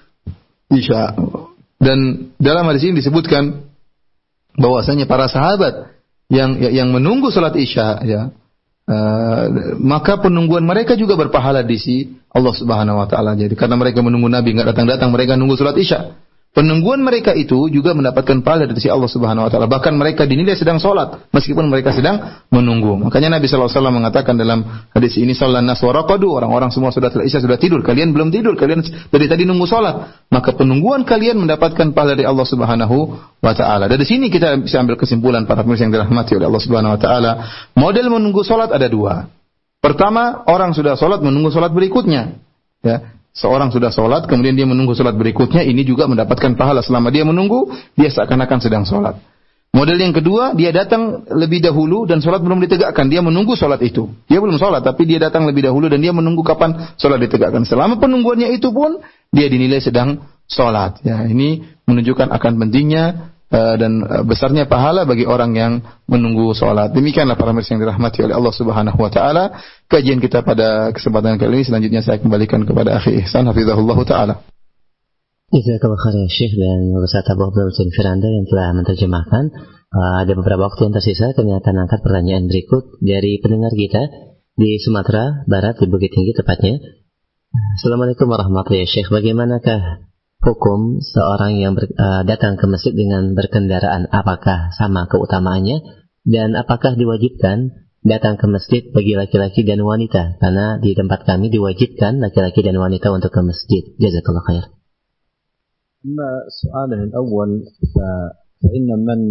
Isya. Dan dalam hadis ini disebutkan bahwasanya para sahabat yang yang menunggu salat Isya, ya, uh, maka penungguan mereka juga berpahala di sisi Allah Subhanahu wa taala. Jadi karena mereka menunggu Nabi enggak datang-datang, mereka nunggu salat Isya. Penungguan mereka itu juga mendapatkan pahala dari sisi Allah Subhanahu wa taala. Bahkan mereka dinilai sedang salat meskipun mereka sedang menunggu. Makanya Nabi sallallahu alaihi wasallam mengatakan dalam hadis ini, "Shallan nas wa raqadu." Orang-orang semua sudah Isya sudah tidur, kalian belum tidur, kalian dari tadi nunggu salat. Maka penungguan kalian mendapatkan pahala dari Allah Subhanahu wa taala. Dari sini kita bisa ambil kesimpulan para pemirsa yang dirahmati oleh Allah Subhanahu wa taala. Model menunggu salat ada dua. Pertama, orang sudah salat menunggu salat berikutnya. Ya. Seorang sudah sholat, kemudian dia menunggu sholat berikutnya, ini juga mendapatkan pahala selama dia menunggu, dia seakan-akan sedang sholat. Model yang kedua, dia datang lebih dahulu dan sholat belum ditegakkan, dia menunggu sholat itu. Dia belum sholat, tapi dia datang lebih dahulu dan dia menunggu kapan sholat ditegakkan. Selama penungguannya itu pun, dia dinilai sedang sholat. Ya, ini menunjukkan akan pentingnya uh, dan uh, besarnya pahala bagi orang yang menunggu sholat. Demikianlah para pemirsa yang dirahmati oleh Allah Subhanahu wa taala. Kajian kita pada kesempatan kali ini, selanjutnya saya kembalikan kepada Akhi Ihsan hafizahullah taala. Jazakallahu khairan Syekh dan Ustaz Abu Abdul Firanda yang telah menerjemahkan. Uh, ada beberapa waktu yang tersisa, kami akan angkat pertanyaan berikut dari pendengar kita di Sumatera Barat, di Bukit Tinggi tepatnya. Assalamualaikum warahmatullahi wabarakatuh. Syekh, bagaimanakah hukum seorang yang ber, uh, datang ke masjid dengan berkendaraan? Apakah sama keutamaannya? Dan apakah diwajibkan datang ke masjid bagi laki-laki dan wanita? Karena di tempat kami diwajibkan laki-laki dan wanita untuk ke masjid. Jazakallahu khair. أما سؤاله الأول فإن من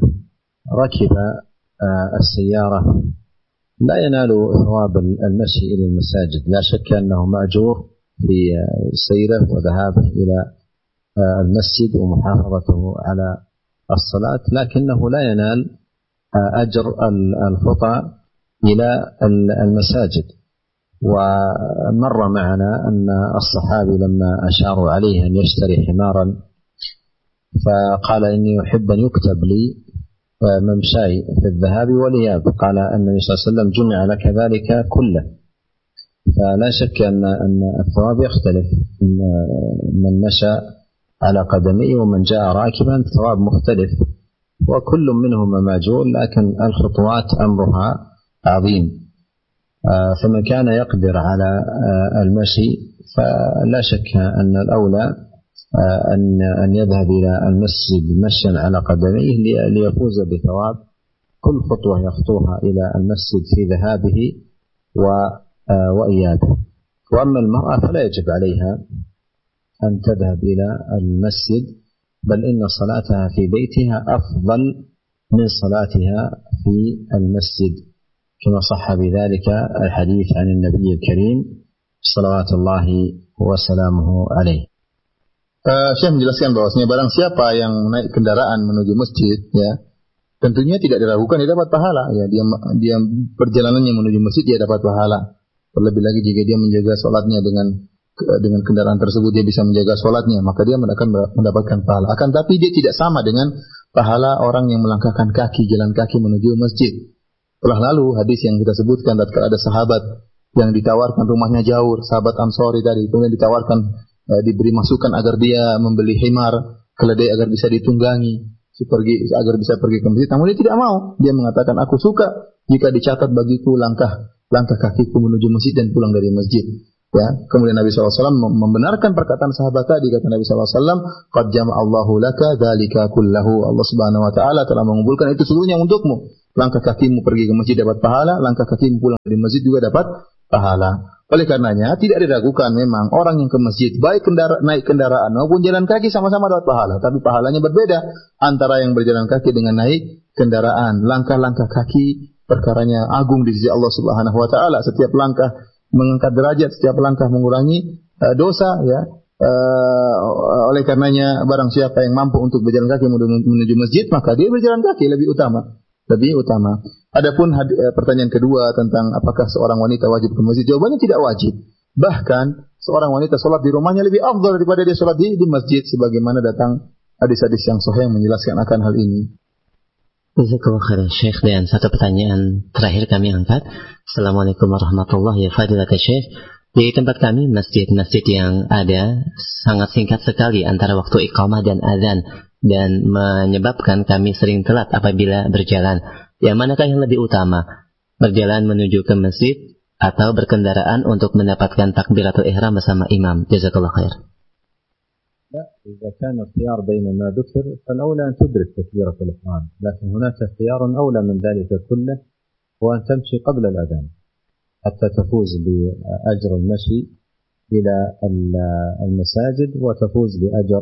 ركب السيارة لا ينال ثواب المشي إلى المساجد، لا شك أنه مأجور في سيره وذهابه إلى المسجد ومحافظته على الصلاة، لكنه لا ينال أجر الخطى إلى المساجد. ومر معنا أن الصحابي لما أشاروا عليه أن يشتري حمارا فقال إني أحب أن يكتب لي ممشاي في الذهاب والإياب، قال النبي صلى الله عليه وسلم جمع لك ذلك كله. فلا شك أن أن الثواب يختلف، من مشى على قدميه ومن جاء راكبا الثواب مختلف، وكل منهما ماجور، لكن الخطوات أمرها عظيم. فمن كان يقدر على المشي فلا شك أن الأولى أن أن يذهب إلى المسجد مشيا على قدميه ليفوز بثواب كل خطوة يخطوها إلى المسجد في ذهابه وإيابه. وأما المرأة فلا يجب عليها أن تذهب إلى المسجد، بل إن صلاتها في بيتها أفضل من صلاتها في المسجد، كما صح بذلك الحديث عن النبي الكريم صلوات الله وسلامه عليه. Uh, Syekh menjelaskan bahwasanya barang siapa yang naik kendaraan menuju masjid, ya, tentunya tidak diragukan dia dapat pahala. Ya, dia dia perjalanannya menuju masjid dia dapat pahala. Terlebih lagi jika dia menjaga sholatnya dengan dengan kendaraan tersebut dia bisa menjaga sholatnya, maka dia akan mendapatkan pahala. Akan tapi dia tidak sama dengan pahala orang yang melangkahkan kaki, jalan kaki menuju masjid. Telah lalu hadis yang kita sebutkan tatkala ada sahabat yang ditawarkan rumahnya jauh, sahabat Ansori tadi, kemudian ditawarkan e, diberi masukan agar dia membeli himar, keledai agar bisa ditunggangi, pergi, agar bisa pergi ke masjid. Namun dia tidak mau. Dia mengatakan, aku suka jika dicatat bagiku langkah langkah kakiku menuju masjid dan pulang dari masjid. Ya, kemudian Nabi shallallahu alaihi wasallam membenarkan perkataan sahabat tadi. Kata Nabi shallallahu alaihi wasallam, qad jama'allahu laka dzalika kullahu. Allah Subhanahu wa taala telah mengumpulkan itu seluruhnya untukmu. Langkah kakimu pergi ke masjid dapat pahala, langkah kakimu pulang dari masjid juga dapat pahala. Oleh karenanya tidak diragukan memang orang yang ke masjid baik kendara, naik kendaraan maupun jalan kaki sama-sama dapat pahala, tapi pahalanya berbeda antara yang berjalan kaki dengan naik kendaraan. Langkah-langkah kaki perkaranya agung di sisi Allah Subhanahu wa taala. Setiap langkah mengangkat derajat, setiap langkah mengurangi uh, dosa, ya. Uh, oleh karenanya barang siapa yang mampu untuk berjalan kaki menuju masjid, maka dia berjalan kaki lebih utama, lebih utama. Adapun had, uh, pertanyaan kedua tentang apakah seorang wanita wajib ke masjid, jawabannya tidak wajib. Bahkan seorang wanita sholat di rumahnya lebih afdal daripada dia sholat di, di masjid, sebagaimana datang hadis-hadis yang sahih yang menjelaskan akan hal ini. Jazakallahu khairan Syekh. Dan satu pertanyaan terakhir kami angkat. Assalamualaikum warahmatullahi wabarakatuh Syekh. Di tempat kami masjid-masjid yang ada sangat singkat sekali antara waktu iqamah dan azan, dan menyebabkan kami sering telat apabila berjalan. Yang manakah yang lebih utama? Berjalan menuju ke masjid atau berkendaraan untuk mendapatkan takbiratul ihram bersama imam? Jazakallahu khair. لا، إذا كان الخيار بين ما ذكر فالأولى أن تدرك تكبيرة الإحرام، لكن هناك خيار أولى من ذلك كله، وأن تمشي قبل الأذان حتى تفوز بأجر المشي إلى المساجد وتفوز بأجر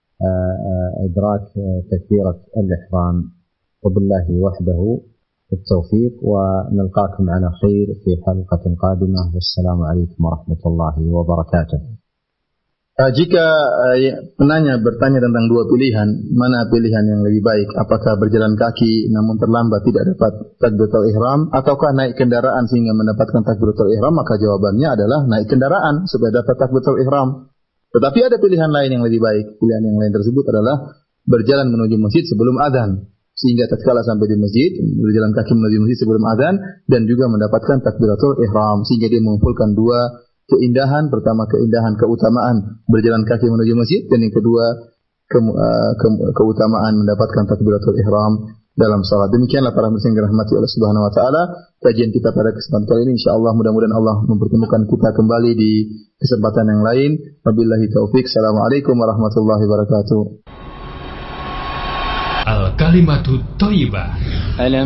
إدراك تكبيرة الإحرام. وبالله وحده التوفيق، ونلقاكم على خير في حلقة قادمة، والسلام عليكم ورحمة الله وبركاته. Uh, jika uh, penanya bertanya tentang dua pilihan, mana pilihan yang lebih baik? Apakah berjalan kaki namun terlambat tidak dapat takbiratul ihram, ataukah naik kendaraan sehingga mendapatkan takbiratul ihram? Maka jawabannya adalah naik kendaraan supaya dapat takbiratul ihram. Tetapi ada pilihan lain yang lebih baik. Pilihan yang lain tersebut adalah berjalan menuju masjid sebelum adzan, sehingga tatkala sampai di masjid berjalan kaki menuju masjid sebelum adzan dan juga mendapatkan takbiratul ihram, sehingga dia mengumpulkan dua keindahan. Pertama, keindahan keutamaan berjalan kaki menuju masjid, dan yang kedua ke, uh, ke, keutamaan mendapatkan takbiratul ihram dalam salat. Demikianlah para muslimin yang dirahmati Allah Subhanahu wa taala, kajian kita pada kesempatan kali ini. Insyaallah mudah-mudahan Allah mempertemukan kita kembali di kesempatan yang lain. Wabillahi taufik. Assalamualaikum warahmatullahi wabarakatuh. Al-Kalimatu Thayyibah.